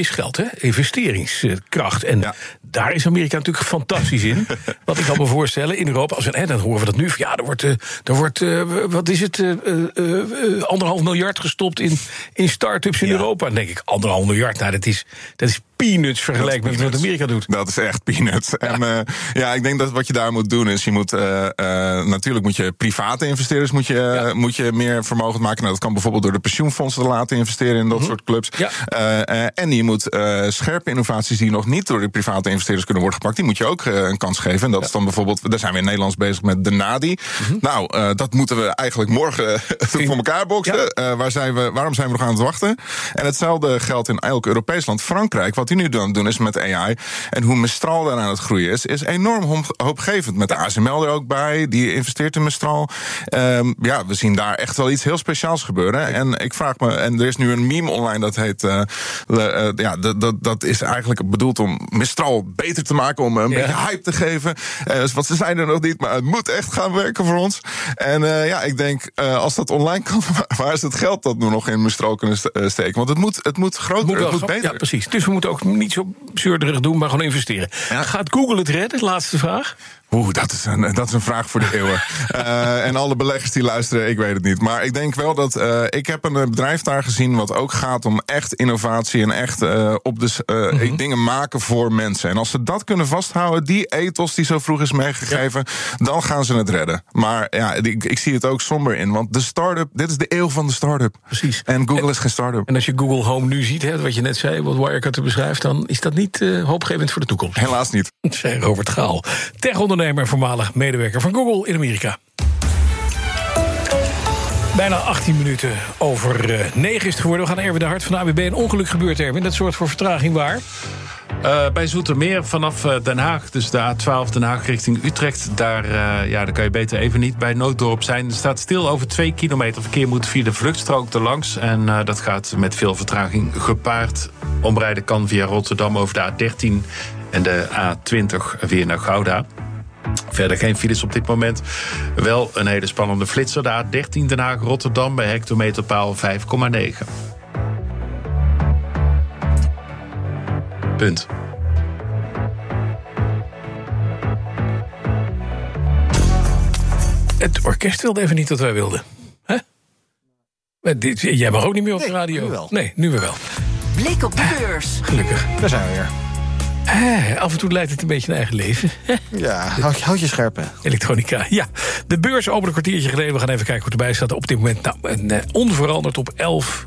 investeringskracht. En ja. daar is Amerika natuurlijk fantastisch in. Wat ik kan me voorstellen, in Europa, als een, hè, dan horen we dat nu. Ja, er wordt, uh, er wordt uh, wat is het, uh, uh, uh, anderhalf miljard gestopt in, in start-ups in ja. Europa. Dan denk ik, anderhalf miljard, nou, dat is, dat is peanuts vergeleken met wat Amerika doet. Dat is echt peanuts. Ja. En uh, ja, ik denk dat wat je daar moet doen is, je moet uh, uh, natuurlijk moet je private investeerders moet je, ja. moet je meer vermogen maken. Nou, dat kan bijvoorbeeld door de pensioenfondsen te laten investeren in dat mm-hmm. soort clubs. Ja. Uh, uh, en je moet uh, scherpe innovaties die nog niet door de private investeerders kunnen worden gepakt, die moet je ook uh, een kans geven. En dat ja. is dan bijvoorbeeld, daar zijn we in Nederlands bezig met de Nadi. Mm-hmm. Nou, uh, dat moeten we eigenlijk morgen voor elkaar boksen. Ja. Uh, waar zijn we, waarom zijn we nog aan het wachten? En hetzelfde geldt in elk Europees land. Frankrijk, wat die nu aan het doen is met A I. En hoe Mistral daar aan het groeien is, is enorm hoopgevend. Met de A S M L er ook bij, die investeert in Mistral. Um, ja, we zien daar echt wel iets heel speciaals gebeuren. En ik vraag me, en er is nu een meme online dat heet, uh, uh, ja, dat, dat, dat is eigenlijk bedoeld om Mistral beter te maken, om een ja. beetje hype te geven. Uh, want ze zijn er nog niet, maar het moet echt gaan werken voor ons. En uh, ja, ik denk, uh, als dat online kan, waar is het geld dat we nog in Mistral kunnen steken? Want het moet, het moet groter, het moet, het moet beter. Ja, precies. Dus we moeten ook niet zo zeurderig doen, maar gewoon investeren. Ja. Gaat Google het redden? Laatste vraag. Oeh, dat is een, dat is een vraag voor de eeuwen. uh, en alle beleggers die luisteren, ik weet het niet. Maar ik denk wel dat, uh, ik heb een bedrijf daar gezien wat ook gaat om echt innovatie en echt uh, op de uh, mm-hmm. dingen maken voor mensen. En als ze dat kunnen vasthouden, die ethos die zo vroeg is meegegeven, ja. dan gaan ze het redden. Maar ja, ik, ik zie het ook somber in, want de start-up, dit is de eeuw van de start-up. Precies. En Google en, is geen start-up. En als je Google Home nu ziet, hè, wat je net zei, wat Wirecard beschrijft, dan is dat niet uh, hoopgevend voor de toekomst. Helaas niet. Zei Robert Gaal, tech-ondernemer en voormalig medewerker van Google in Amerika. Bijna achttien minuten over uh, negen is het geworden. We gaan Erwin de Hart van de A B B. Een ongeluk gebeurt, Erwin. Dat zorgt voor vertraging waar? Uh, bij Zoetermeer vanaf uh, Den Haag, dus de A twaalf Den Haag richting Utrecht. Daar, uh, ja, daar kan je beter even niet bij Nooddorp zijn. Er staat stil over twee kilometer. Verkeer moet via de vluchtstrook erlangs. En uh, dat gaat met veel vertraging gepaard. Omrijden kan via Rotterdam over de A dertien en de A twintig weer naar Gouda. Verder geen files op dit moment. Wel een hele spannende flitser. De A dertien Den Haag Rotterdam bij hectometerpaal vijf komma negen. Punt. Het orkest wilde even niet wat wij wilden. Hè? Dit, jij mag ook niet meer op de radio. Nu wel. Nee, nu weer wel. Blik op de beurs. Gelukkig. Daar zijn we weer. Eh, af en toe leidt het een beetje naar eigen leven. Ja, houd, houd je scherp, hè. Elektronica, ja. De beurs opende een kwartiertje geleden. We gaan even kijken hoe het erbij staat. Op dit moment nou, een, uh, onveranderd op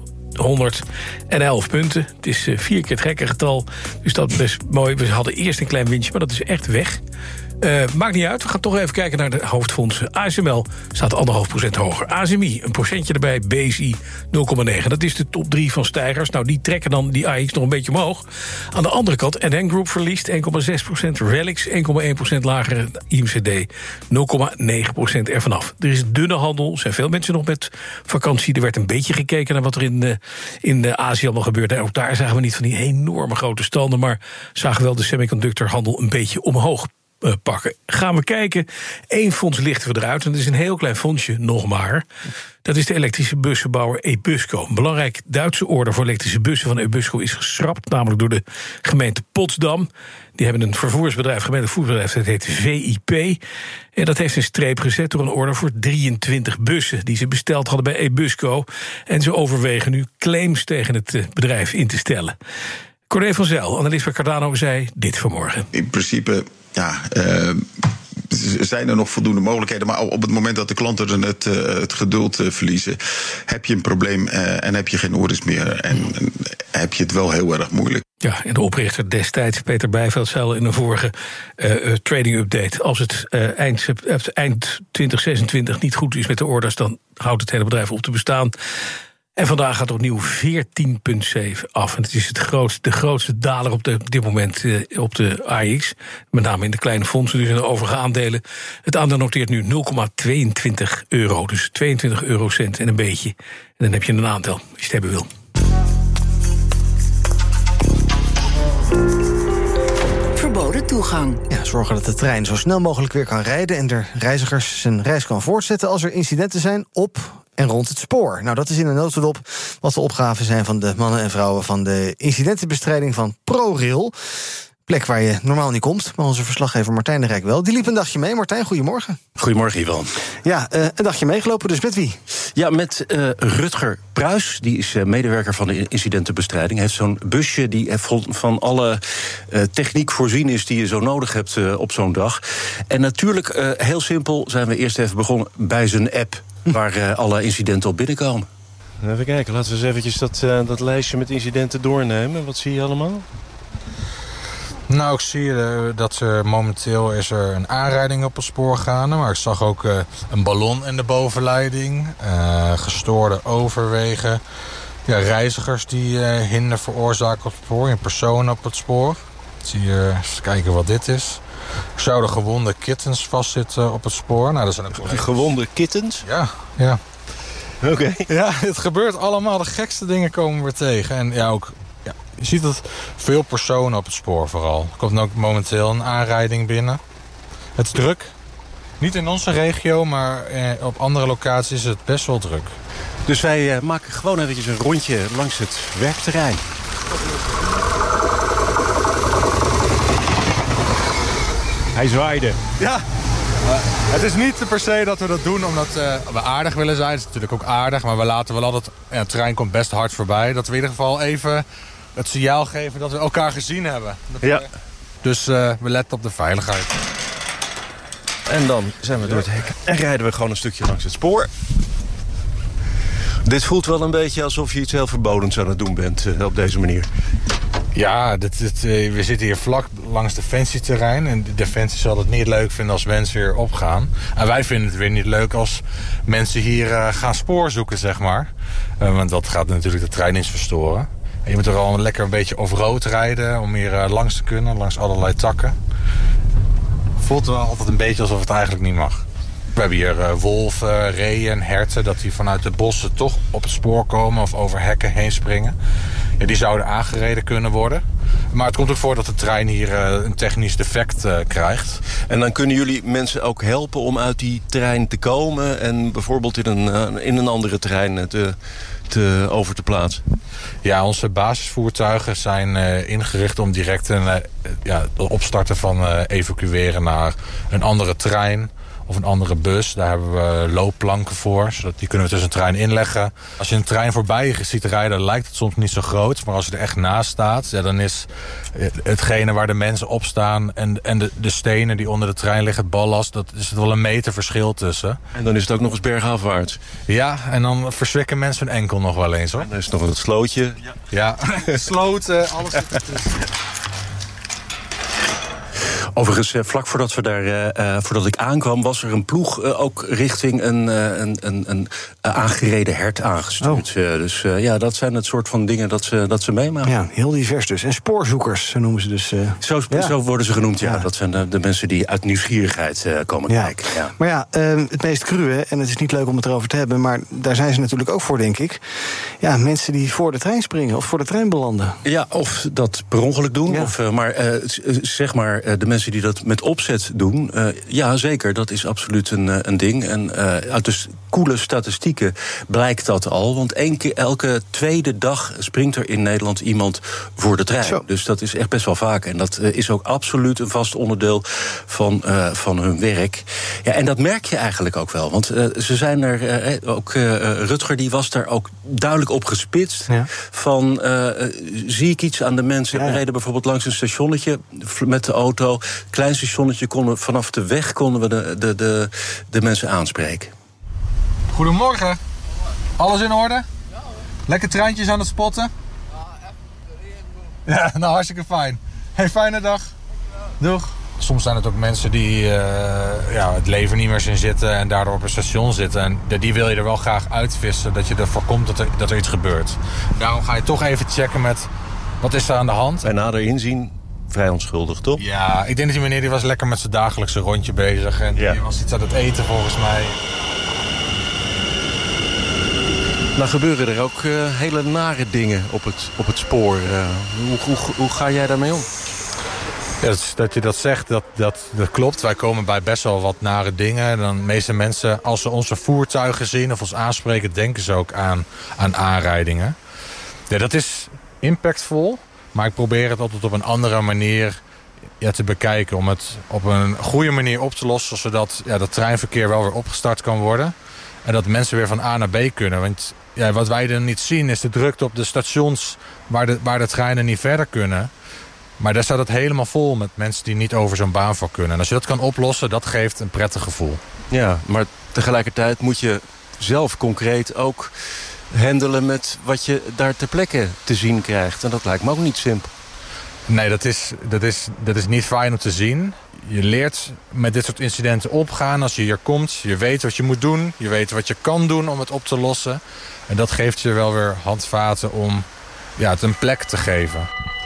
elfhonderdelf punten. Het is uh, vier keer het gekke getal. Dus dat is best mooi. We hadden eerst een klein winstje, maar dat is echt weg. Uh, maakt niet uit, we gaan toch even kijken naar de hoofdfondsen. A S M L staat anderhalf procent hoger. A S M I, een procentje erbij. B S I, nul komma negen. Dat is de top drie van stijgers. Nou, die trekken dan die A X nog een beetje omhoog. Aan de andere kant, N N Group verliest één komma zes procent. Relix, één komma één procent lager. I M C D, nul komma negen procent ervan af. Er is dunne handel. Er zijn veel mensen nog met vakantie. Er werd een beetje gekeken naar wat er in, uh, in uh, Azië allemaal gebeurde. En ook daar zagen we niet van die enorme grote standen, maar zagen wel de semiconductorhandel een beetje omhoog Uh, pakken. Gaan we kijken. Eén fonds lichten we eruit. En dat is een heel klein fondsje nog maar. Dat is de elektrische bussenbouwer Ebusco. Een belangrijk Duitse order voor elektrische bussen van Ebusco is geschrapt. Namelijk door de gemeente Potsdam. Die hebben een vervoersbedrijf, gemeentelijk vervoersbedrijf, dat heet V I P. En dat heeft een streep gezet door een order voor drieëntwintig bussen die ze besteld hadden bij Ebusco. En ze overwegen nu claims tegen het uh, bedrijf in te stellen. Corné van Zijl, analist bij Cardano, zei dit vanmorgen. In principe, ja, uh, zijn er nog voldoende mogelijkheden. Maar op het moment dat de klanten het, uh, het geduld uh, verliezen, heb je een probleem uh, en heb je geen orders meer. En uh, heb je het wel heel erg moeilijk. Ja, en de oprichter destijds, Peter Bijveld, zei al in een vorige uh, trading update, als het uh, eind, uh, eind twintig zesentwintig niet goed is met de orders, dan houdt het hele bedrijf op te bestaan. En vandaag gaat opnieuw veertien komma zeven af. En het is het grootste, de grootste daler op, de, op dit moment uh, op de A X. Met name in de kleine fondsen, dus in de overige aandelen. Het aandeel noteert nu nul komma tweeëntwintig euro. Dus tweeëntwintig eurocent en een beetje. En dan heb je een aandeel, als je het hebben wil. Verboden toegang. Ja, zorgen dat de trein zo snel mogelijk weer kan rijden en de reizigers zijn reis kan voortzetten als er incidenten zijn op en rond het spoor. Nou, dat is in een notendop wat de opgaven zijn van de mannen en vrouwen van de incidentenbestrijding van ProRail. Plek waar je normaal niet komt, maar onze verslaggever Martijn de Rijk wel. Die liep een dagje mee. Martijn, goedemorgen. Goedemorgen, Ivan. Ja, uh, een dagje meegelopen, dus met wie? Ja, met uh, Rutger Pruis. Die is uh, medewerker van de incidentenbestrijding. Hij heeft zo'n busje die van alle uh, techniek voorzien is die je zo nodig hebt uh, op zo'n dag. En natuurlijk, uh, heel simpel, zijn we eerst even begonnen bij zijn app, hm. waar uh, alle incidenten op binnenkomen. Even kijken, laten we eens eventjes dat, uh, dat lijstje met incidenten doornemen. Wat zie je allemaal? Nou, ik zie uh, dat er momenteel is er een aanrijding op het spoor gaande. Maar ik zag ook uh, een ballon in de bovenleiding. Uh, gestoorde overwegen. Ja, reizigers die uh, hinder veroorzaken op het spoor. In personen op het spoor. Ik zie uh, eens kijken wat dit is. Er zouden gewonde kittens vastzitten op het spoor. Nou, dat zijn ook gewonde kittens? Ja, ja. Oké. Okay. Ja, het gebeurt allemaal. De gekste dingen komen we tegen. En ja, ook... Ja, je ziet dat veel personen op het spoor vooral. Er komt ook momenteel een aanrijding binnen. Het is druk. Niet in onze regio, maar eh, op andere locaties is het best wel druk. Dus wij uh, maken gewoon eventjes een rondje langs het werkterrein. Hij zwaaide. Ja, uh, het is niet per se dat we dat doen omdat uh, we aardig willen zijn. Het is natuurlijk ook aardig, maar we laten wel altijd... Ja, de trein komt best hard voorbij. Dat we in ieder geval even het signaal geven dat we elkaar gezien hebben. Dat ja. we, dus uh, we letten op de veiligheid. En dan zijn we door het hek en rijden we gewoon een stukje langs het spoor. Dit voelt wel een beetje alsof je iets heel verbodens aan het doen bent uh, op deze manier. Ja, dit, dit, uh, we zitten hier vlak langs defensieterrein. En de Defensie zal het niet leuk vinden als mensen weer opgaan. En wij vinden het weer niet leuk als mensen hier uh, gaan spoor zoeken, zeg maar. Uh, want dat gaat natuurlijk de trein eens verstoren. En je moet er al lekker een beetje off-road rijden om hier uh, langs te kunnen, langs allerlei takken. Voelt wel altijd een beetje alsof het eigenlijk niet mag. We hebben hier uh, wolven, reeën, herten, dat die vanuit de bossen toch op het spoor komen of over hekken heen springen. Ja, die zouden aangereden kunnen worden. Maar het komt ook voor dat de trein hier uh, een technisch defect uh, krijgt. En dan kunnen jullie mensen ook helpen om uit die trein te komen en bijvoorbeeld in een, uh, in een andere trein te, te, over te plaatsen? Ja, onze basisvoertuigen zijn uh, ingericht om direct een, uh, ja, het opstarten van uh, evacueren naar een andere trein of een andere bus. Daar hebben we loopplanken voor, zodat die kunnen we tussen een trein inleggen. Als je een trein voorbij je ziet rijden, dan lijkt het soms niet zo groot. Maar als je er echt naast staat, ja, dan is hetgene waar de mensen op staan en, en de, de stenen die onder de trein liggen, het ballast, dat is er wel een meter verschil tussen. En dan is het ook nog eens bergafwaarts. Ja, en dan verzwikken mensen hun enkel nog wel eens, hoor. En er is nog een slootje. Ja, ja. Sloten, alles zit ertussen. Overigens, vlak voordat, we daar, uh, voordat ik aankwam, was er een ploeg uh, ook richting een, uh, een, een, een uh, aangereden hert aangestuurd. Oh. Uh, dus uh, ja, dat zijn het soort van dingen dat ze, dat ze meemaken. Ja, heel divers dus. En spoorzoekers, zo noemen ze dus. Uh... Zo, ja. zo worden ze genoemd, ja. ja. Dat zijn de, de mensen die uit nieuwsgierigheid uh, komen ja. kijken. Ja. Maar ja, uh, het meest cruwe, en het is niet leuk om het erover te hebben, maar daar zijn ze natuurlijk ook voor, denk ik. Ja, mensen die voor de trein springen of voor de trein belanden. Ja, of dat per ongeluk doen. Ja. Of, uh, maar uh, zeg maar, uh, de mensen die dat met opzet doen, uh, ja, zeker, dat is absoluut een, uh, een ding. En uh, uit de koele statistieken blijkt dat al. Want één keer, elke tweede dag springt er in Nederland iemand voor de trein. Zo. Dus dat is echt best wel vaak. En dat uh, is ook absoluut een vast onderdeel van, uh, van hun werk. Ja, en dat merk je eigenlijk ook wel. Want uh, ze zijn er, uh, ook uh, Rutger die was daar ook duidelijk op gespitst. Ja. Van, uh, zie ik iets aan de mensen? Ja, ja. We reden bijvoorbeeld langs een stationnetje met de auto. Klein stationnetje, konden vanaf de weg konden we de, de, de, de mensen aanspreken. Goedemorgen. Alles in orde? Ja. Lekker treintjes aan het spotten? Ja, nou hartstikke fijn. Hey, fijne dag. Doeg. Soms zijn het ook mensen die uh, ja, het leven niet meer zien zitten en daardoor op een station zitten. En die wil je er wel graag uitvissen, dat je ervoor komt dat er, dat er iets gebeurt. Daarom ga je toch even checken met wat is er aan de hand. En nader inzien, vrij onschuldig, toch? Ja, ik denk dat die meneer die was lekker met zijn dagelijkse rondje bezig. En ja. die was iets aan het eten volgens mij. Nou gebeuren er ook uh, hele nare dingen op het, op het spoor. Uh, hoe, hoe, hoe ga jij daarmee om? Ja, dat, dat je dat zegt, dat, dat, dat klopt. Wij komen bij best wel wat nare dingen. Dan de meeste mensen, als ze onze voertuigen zien of ons aanspreken, denken ze ook aan, aan aanrijdingen. Ja, dat is impactvol, maar ik probeer het altijd op een andere manier ja, te bekijken. Om het op een goede manier op te lossen, zodat ja, dat treinverkeer wel weer opgestart kan worden. En dat mensen weer van A naar B kunnen. Want ja, wat wij er niet zien is de drukte op de stations waar de, waar de treinen niet verder kunnen. Maar daar staat het helemaal vol met mensen die niet over zo'n baan voor kunnen. En als je dat kan oplossen, dat geeft een prettig gevoel. Ja, maar tegelijkertijd moet je zelf concreet ook handelen met wat je daar ter plekke te zien krijgt. En dat lijkt me ook niet simpel. Nee, dat is, dat is, dat is niet fijn om te zien. Je leert met dit soort incidenten opgaan als je hier komt. Je weet wat je moet doen. Je weet wat je kan doen om het op te lossen. En dat geeft je wel weer handvaten om ja, het een plek te geven.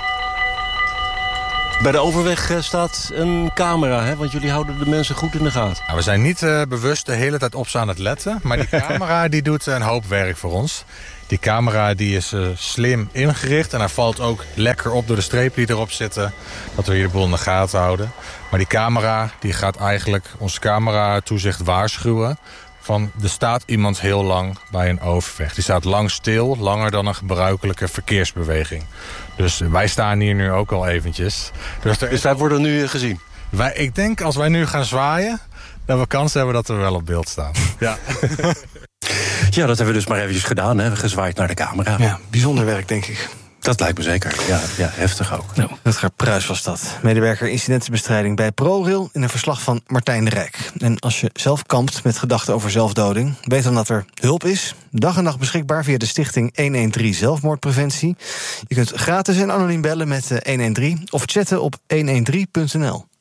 Bij de overweg staat een camera, hè? Want jullie houden de mensen goed in de gaten. Nou, we zijn niet uh, bewust de hele tijd op ze aan het letten. Maar die camera die doet een hoop werk voor ons. Die camera die is uh, slim ingericht. En hij valt ook lekker op door de strepen die erop zitten. Dat we hier de boel in de gaten houden. Maar die camera die gaat eigenlijk ons camera-toezicht waarschuwen. Van, er staat iemand heel lang bij een overweg. Die staat lang stil, langer dan een gebruikelijke verkeersbeweging. Dus wij staan hier nu ook al eventjes. Dus, er dus wij worden nu gezien? Wij, ik denk als wij nu gaan zwaaien, dat we kans hebben dat we wel op beeld staan. Ja. Ja, dat hebben we dus maar eventjes gedaan, hè? Gezwaaid naar de camera. Ja, bijzonder werk, denk ik. Dat lijkt me zeker. Ja, ja, heftig ook. Nou, Rutger Pruis was dat. Medewerker incidentenbestrijding bij ProRail in een verslag van Martijn de Rijk. En als je zelf kampt met gedachten over zelfdoding, weet dan dat er hulp is. Dag en nacht beschikbaar via de stichting honderddertien Zelfmoordpreventie. Je kunt gratis en anoniem bellen met honderddertien of chatten op honderddertien punt n l.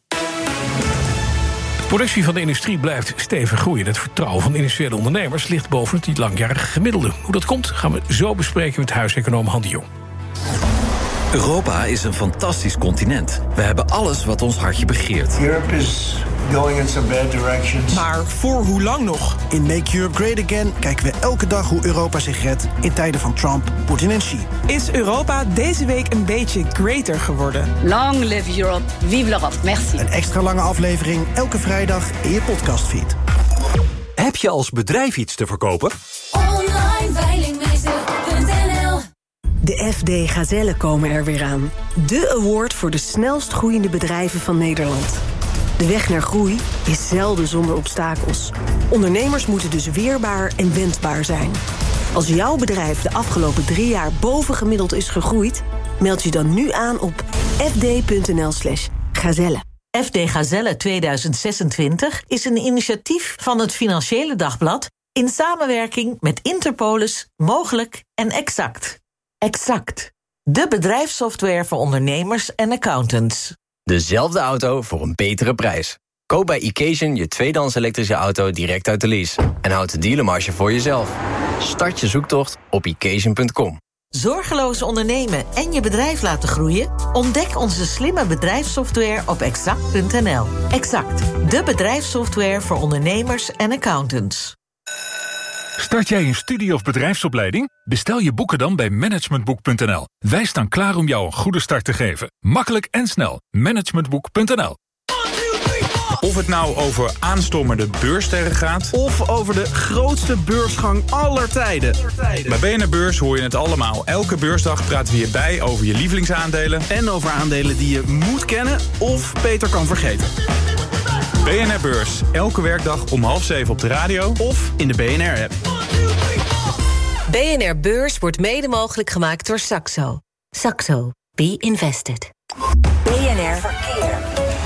De productie van de industrie blijft stevig groeien. Het vertrouwen van industriële ondernemers ligt boven het langjarige gemiddelde. Hoe dat komt, gaan we zo bespreken met huiseconoom Han de Jong. Europa is een fantastisch continent. We hebben alles wat ons hartje begeert. Europe is going in some bad directions. Maar voor hoe lang nog? In Make Europe Great Again kijken we elke dag hoe Europa zich redt in tijden van Trump, Poetin en Xi. Is Europa deze week een beetje greater geworden? Long live Europe, vive l'Europe, merci. Een extra lange aflevering elke vrijdag in je podcastfeed. Heb je als bedrijf iets te verkopen? Online veilingmeester punt n l. De F D Gazellen komen er weer aan. De award voor de snelst groeiende bedrijven van Nederland. De weg naar groei is zelden zonder obstakels. Ondernemers moeten dus weerbaar en wendbaar zijn. Als jouw bedrijf de afgelopen drie jaar bovengemiddeld is gegroeid, meld je dan nu aan op f d punt n l slash gazelle. F D Gazelle tweeduizend zesentwintig is een initiatief van het Financiële Dagblad in samenwerking met Interpolis, Mogelijk en Exact. Exact, de bedrijfssoftware voor ondernemers en accountants. Dezelfde auto voor een betere prijs. Koop bij Occasion je tweedehands elektrische auto direct uit de lease. En houd de dealermarge voor jezelf. Start je zoektocht op occasion punt com. Zorgeloos ondernemen en je bedrijf laten groeien? Ontdek onze slimme bedrijfssoftware op exact punt n l. Exact, de bedrijfssoftware voor ondernemers en accountants. Start jij een studie- of bedrijfsopleiding? Bestel je boeken dan bij managementboek punt n l. Wij staan klaar om jou een goede start te geven. Makkelijk en snel. managementboek punt n l. Of het nou over aanstormende beurssterren gaat, of over de grootste beursgang aller tijden. Bij B N R Beurs hoor je het allemaal. Elke beursdag praten we hierbij over je lievelingsaandelen en over aandelen die je moet kennen of beter kan vergeten. B N R Beurs, elke werkdag om half zeven op de radio of in de B N R-app. B N R Beurs wordt mede mogelijk gemaakt door Saxo. Saxo. Be invested. B N R Verkeer.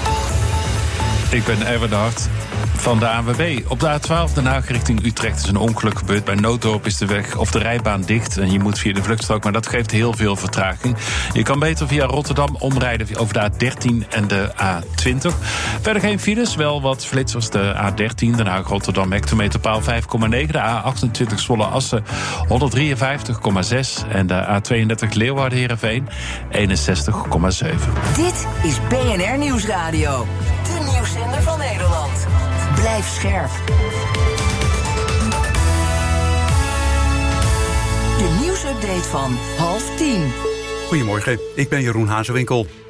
Ik ben Erwin de Hart van de A N W B. Op de A twaalf Den Haag richting Utrecht is een ongeluk gebeurd. Bij Nooddorp is de weg of de rijbaan dicht en je moet via de vluchtstrook, maar dat geeft heel veel vertraging. Je kan beter via Rotterdam omrijden over de A dertien en de A twintig. Verder geen files, wel wat flitsers. De A dertien Den Haag-Rotterdam, hectometerpaal vijf komma negen. De A achtentwintig Zwolle-Assen, honderddrieënvijftig komma zes. En de A tweeëndertig Leeuwarden-Heerenveen, eenenzestig komma zeven. Dit is B N R Nieuwsradio. De nieuwszender van Nederland. Blijf scherp. De nieuwsupdate van half tien. Goedemorgen, ik ben Jeroen Hazewinkel.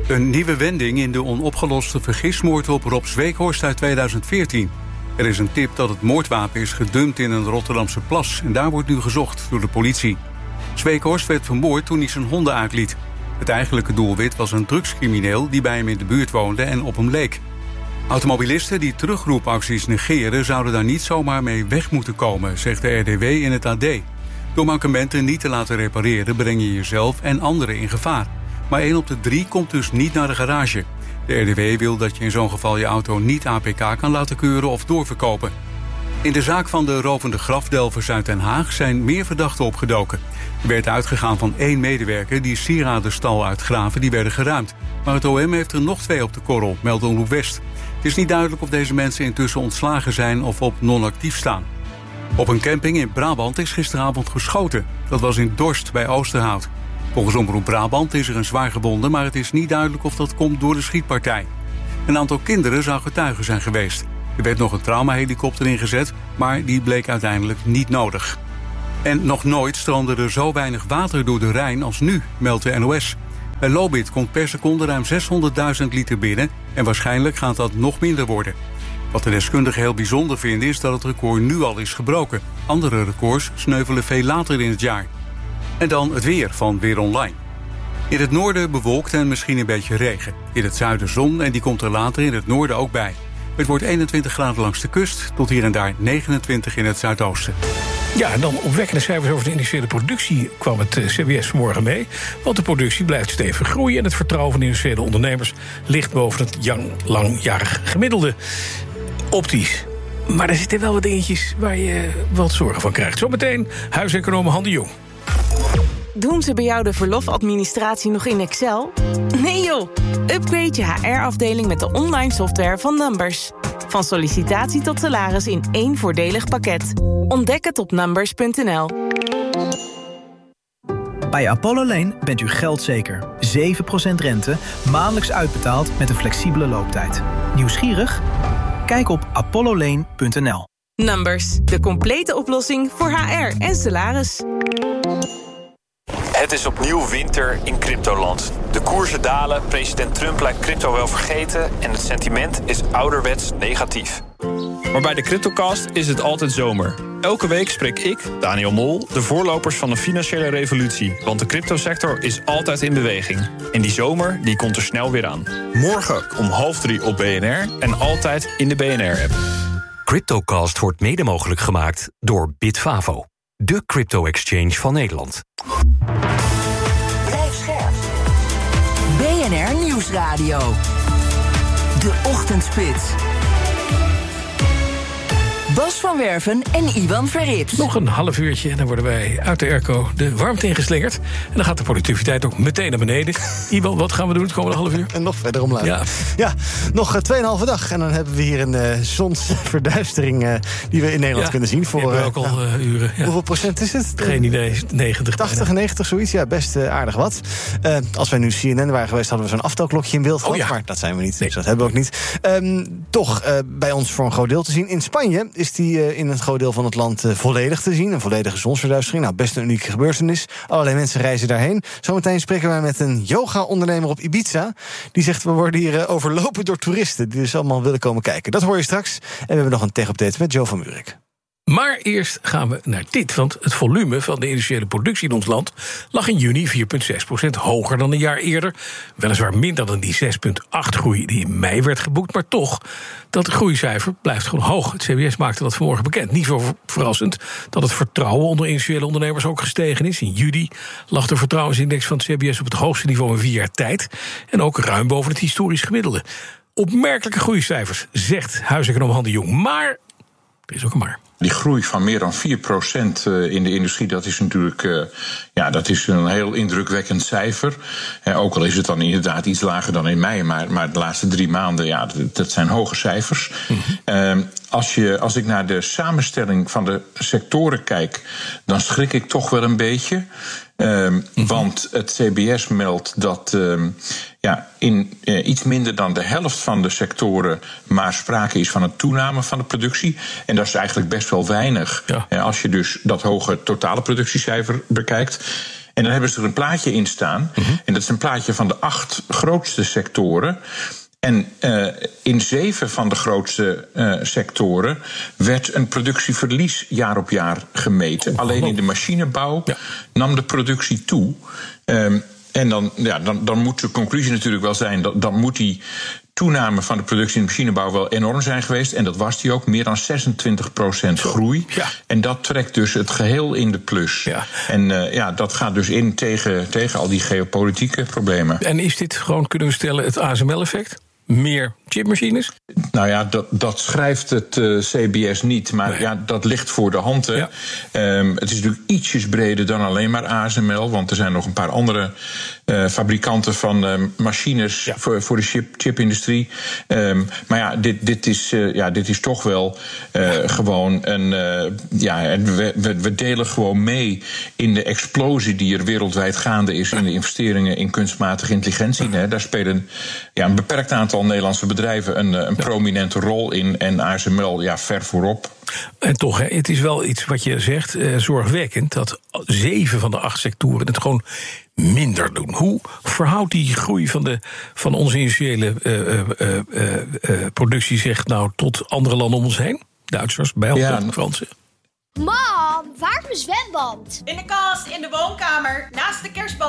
Een nieuwe wending in de onopgeloste vergismoord op Rob Zweekhorst uit tweeduizend veertien. Er is een tip dat het moordwapen is gedumpt in een Rotterdamse plas en daar wordt nu gezocht door de politie. Zweekhorst werd vermoord toen hij zijn honden uitliet. Het eigenlijke doelwit was een drugscrimineel die bij hem in de buurt woonde en op hem leek. Automobilisten die terugroepacties negeren zouden daar niet zomaar mee weg moeten komen, zegt de R D W in het A D. Door mankementen niet te laten repareren breng je jezelf en anderen in gevaar. Maar één op de drie komt dus niet naar de garage. De R D W wil dat je in zo'n geval je auto niet A P K kan laten keuren of doorverkopen. In de zaak van de rovende grafdelvers uit Den Haag zijn meer verdachten opgedoken. Er werd uitgegaan van één medewerker die sieradenstal uitgraven, die werden geruimd. Maar het O M heeft er nog twee op de korrel, meldt Omroep West. Het is niet duidelijk of deze mensen intussen ontslagen zijn of op non-actief staan. Op een camping in Brabant is gisteravond geschoten. Dat was in Dorst bij Oosterhout. Volgens Omroep Brabant is er een zwaar gewonde, maar het is niet duidelijk of dat komt door de schietpartij. Een aantal kinderen zou getuige zijn geweest. Er werd nog een traumahelikopter ingezet, maar die bleek uiteindelijk niet nodig. En nog nooit stroomde er zo weinig water door de Rijn als nu, meldt de N O S. Bij Lobit komt per seconde ruim zeshonderdduizend liter binnen en waarschijnlijk gaat dat nog minder worden. Wat de deskundigen heel bijzonder vinden is dat het record nu al is gebroken. Andere records sneuvelen veel later in het jaar. En dan het weer van Weer Online. In het noorden bewolkt en misschien een beetje regen. In het zuiden zon en die komt er later in het noorden ook bij. Het wordt eenentwintig graden langs de kust tot hier en daar negenentwintig in het zuidoosten. Ja, en dan opwekkende cijfers over de industriële productie kwam het C B S vanmorgen mee. Want de productie blijft stevig groeien en het vertrouwen van industriële ondernemers ligt boven het jang, langjarig gemiddelde. Optisch. Maar er zitten wel wat dingetjes waar je wat zorgen van krijgt. Zometeen huiseconoom Han de Jong. Doen ze bij jou de verlofadministratie nog in Excel? Nee joh, upgrade je H R-afdeling met de online software van Numbers. Van sollicitatie tot salaris in één voordelig pakket. Ontdek het op numbers punt n l. Bij Apollo Lane bent u geldzeker. zeven procent rente, maandelijks uitbetaald met een flexibele looptijd. Nieuwsgierig? Kijk op apollo lane punt n l. Numbers, de complete oplossing voor H R en salaris. Het is opnieuw winter in cryptoland. De koersen dalen, president Trump lijkt crypto wel vergeten en het sentiment is ouderwets negatief. Maar bij de CryptoCast is het altijd zomer. Elke week spreek ik, Daniel Mol, de voorlopers van de financiële revolutie. Want de cryptosector is altijd in beweging. En die zomer die komt er snel weer aan. Morgen om half drie op B N R en altijd in de B N R-app. CryptoCast wordt mede mogelijk gemaakt door Bitfavo, de crypto-exchange van Nederland. Blijf scherp. B N R Nieuwsradio. De Ochtendspits. Bas van Werven en Iwan Verrips. Nog een half uurtje en dan worden wij uit de airco de warmte ingeslingerd. En dan gaat de productiviteit ook meteen naar beneden. Iwan, wat gaan we doen het komende half uur? En nog verder omlaag. Ja, ja nog tweeënhalve dag. En dan hebben we hier een uh, zonsverduistering uh, die we in Nederland ja, kunnen zien. Voor uh, ook al uh, nou, uren. Ja. Hoeveel procent is het? Geen idee, negentig. tachtig, negentig, zoiets. Ja, best uh, aardig wat. Uh, als wij nu C N N waren geweest, hadden we zo'n aftelklokje in beeld gehad. Oh, ja. Maar dat zijn we niet, nee. Dus dat hebben we ook niet. Um, toch uh, bij ons voor een groot deel te zien. In Spanje is die uh, in een groot deel van het land uh, volledig te zien. Een volledige zonsverduistering. Nou, best een unieke gebeurtenis. Allerlei mensen reizen daarheen. Zometeen spreken wij met een yoga-ondernemer op Ibiza. Die zegt, we worden hier uh, overlopen door toeristen die dus allemaal willen komen kijken. Dat hoor je straks. En we hebben nog een tech-update met Joe van Murik. Maar eerst gaan we naar dit, want het volume van de industriële productie in ons land lag in juni vier komma zes procent hoger dan een jaar eerder. Weliswaar minder dan die zes komma acht groei die in mei werd geboekt, maar toch, dat groeicijfer blijft gewoon hoog. Het C B S maakte dat vanmorgen bekend. Niet zo verrassend dat het vertrouwen onder industriële ondernemers ook gestegen is. In juli lag de vertrouwensindex van het C B S op het hoogste niveau in vier jaar tijd en ook ruim boven het historisch gemiddelde. Opmerkelijke groeicijfers, zegt huiseconoom Han de Jong. Maar er is ook een maar. Die groei van meer dan vier procent in de industrie, dat is natuurlijk uh, ja, dat is een heel indrukwekkend cijfer. Uh, ook al is het dan inderdaad iets lager dan in mei, maar, maar de laatste drie maanden, ja, dat, dat zijn hoge cijfers. Mm-hmm. Uh, als, je, als ik naar de samenstelling van de sectoren kijk, dan schrik ik toch wel een beetje. Uh, mm-hmm. Want het C B S meldt dat uh, ja, in uh, iets minder dan de helft van de sectoren maar sprake is van een toename van de productie. En dat is eigenlijk best wel weinig, ja. uh, als je dus dat hoge totale productiecijfer bekijkt. En dan hebben ze er een plaatje in staan. Mm-hmm. En dat is een plaatje van de acht grootste sectoren. En uh, in zeven van de grootste uh, sectoren werd een productieverlies jaar op jaar gemeten. Oh, Alleen in de machinebouw ja. nam de productie toe. Um, en dan, ja, dan, dan moet de conclusie natuurlijk wel zijn, dat dan moet die toename van de productie in de machinebouw wel enorm zijn geweest. En dat was die ook, meer dan zesentwintig procent groei. Ja. En dat trekt dus het geheel in de plus. Ja. En uh, ja, dat gaat dus in tegen, tegen al die geopolitieke problemen. En is dit gewoon, kunnen we stellen, het A S M L-effect? Meer chipmachines? Nou ja, dat, dat schrijft het uh, C B S niet, maar nee. ja, dat ligt voor de hand. Hè. Ja. Um, het is natuurlijk ietsjes breder dan alleen maar A S M L, want er zijn nog een paar andere uh, fabrikanten van uh, machines ja. voor, voor de chip, chipindustrie. Um, maar ja dit, dit, is, uh, ja, dit is toch wel uh, gewoon een. Uh, ja, we, we, we delen gewoon mee in de explosie die er wereldwijd gaande is in de investeringen in kunstmatige intelligentie. Hè. Daar spelen ja, een beperkt aantal Nederlandse bedrijven een, een ja. prominente rol in. En A S M L, ja, ver voorop. En toch, hè, het is wel iets wat je zegt, eh, zorgwekkend, dat zeven van de acht sectoren het gewoon minder doen. Hoe verhoudt die groei van, de, van onze industriële uh, uh, uh, uh, productie zich nou tot andere landen om ons heen? Duitsers, Belgen, ja. Fransen. Mam, waar is mijn zwembad? In de kast, in de woonkamer, naast de kerstboom.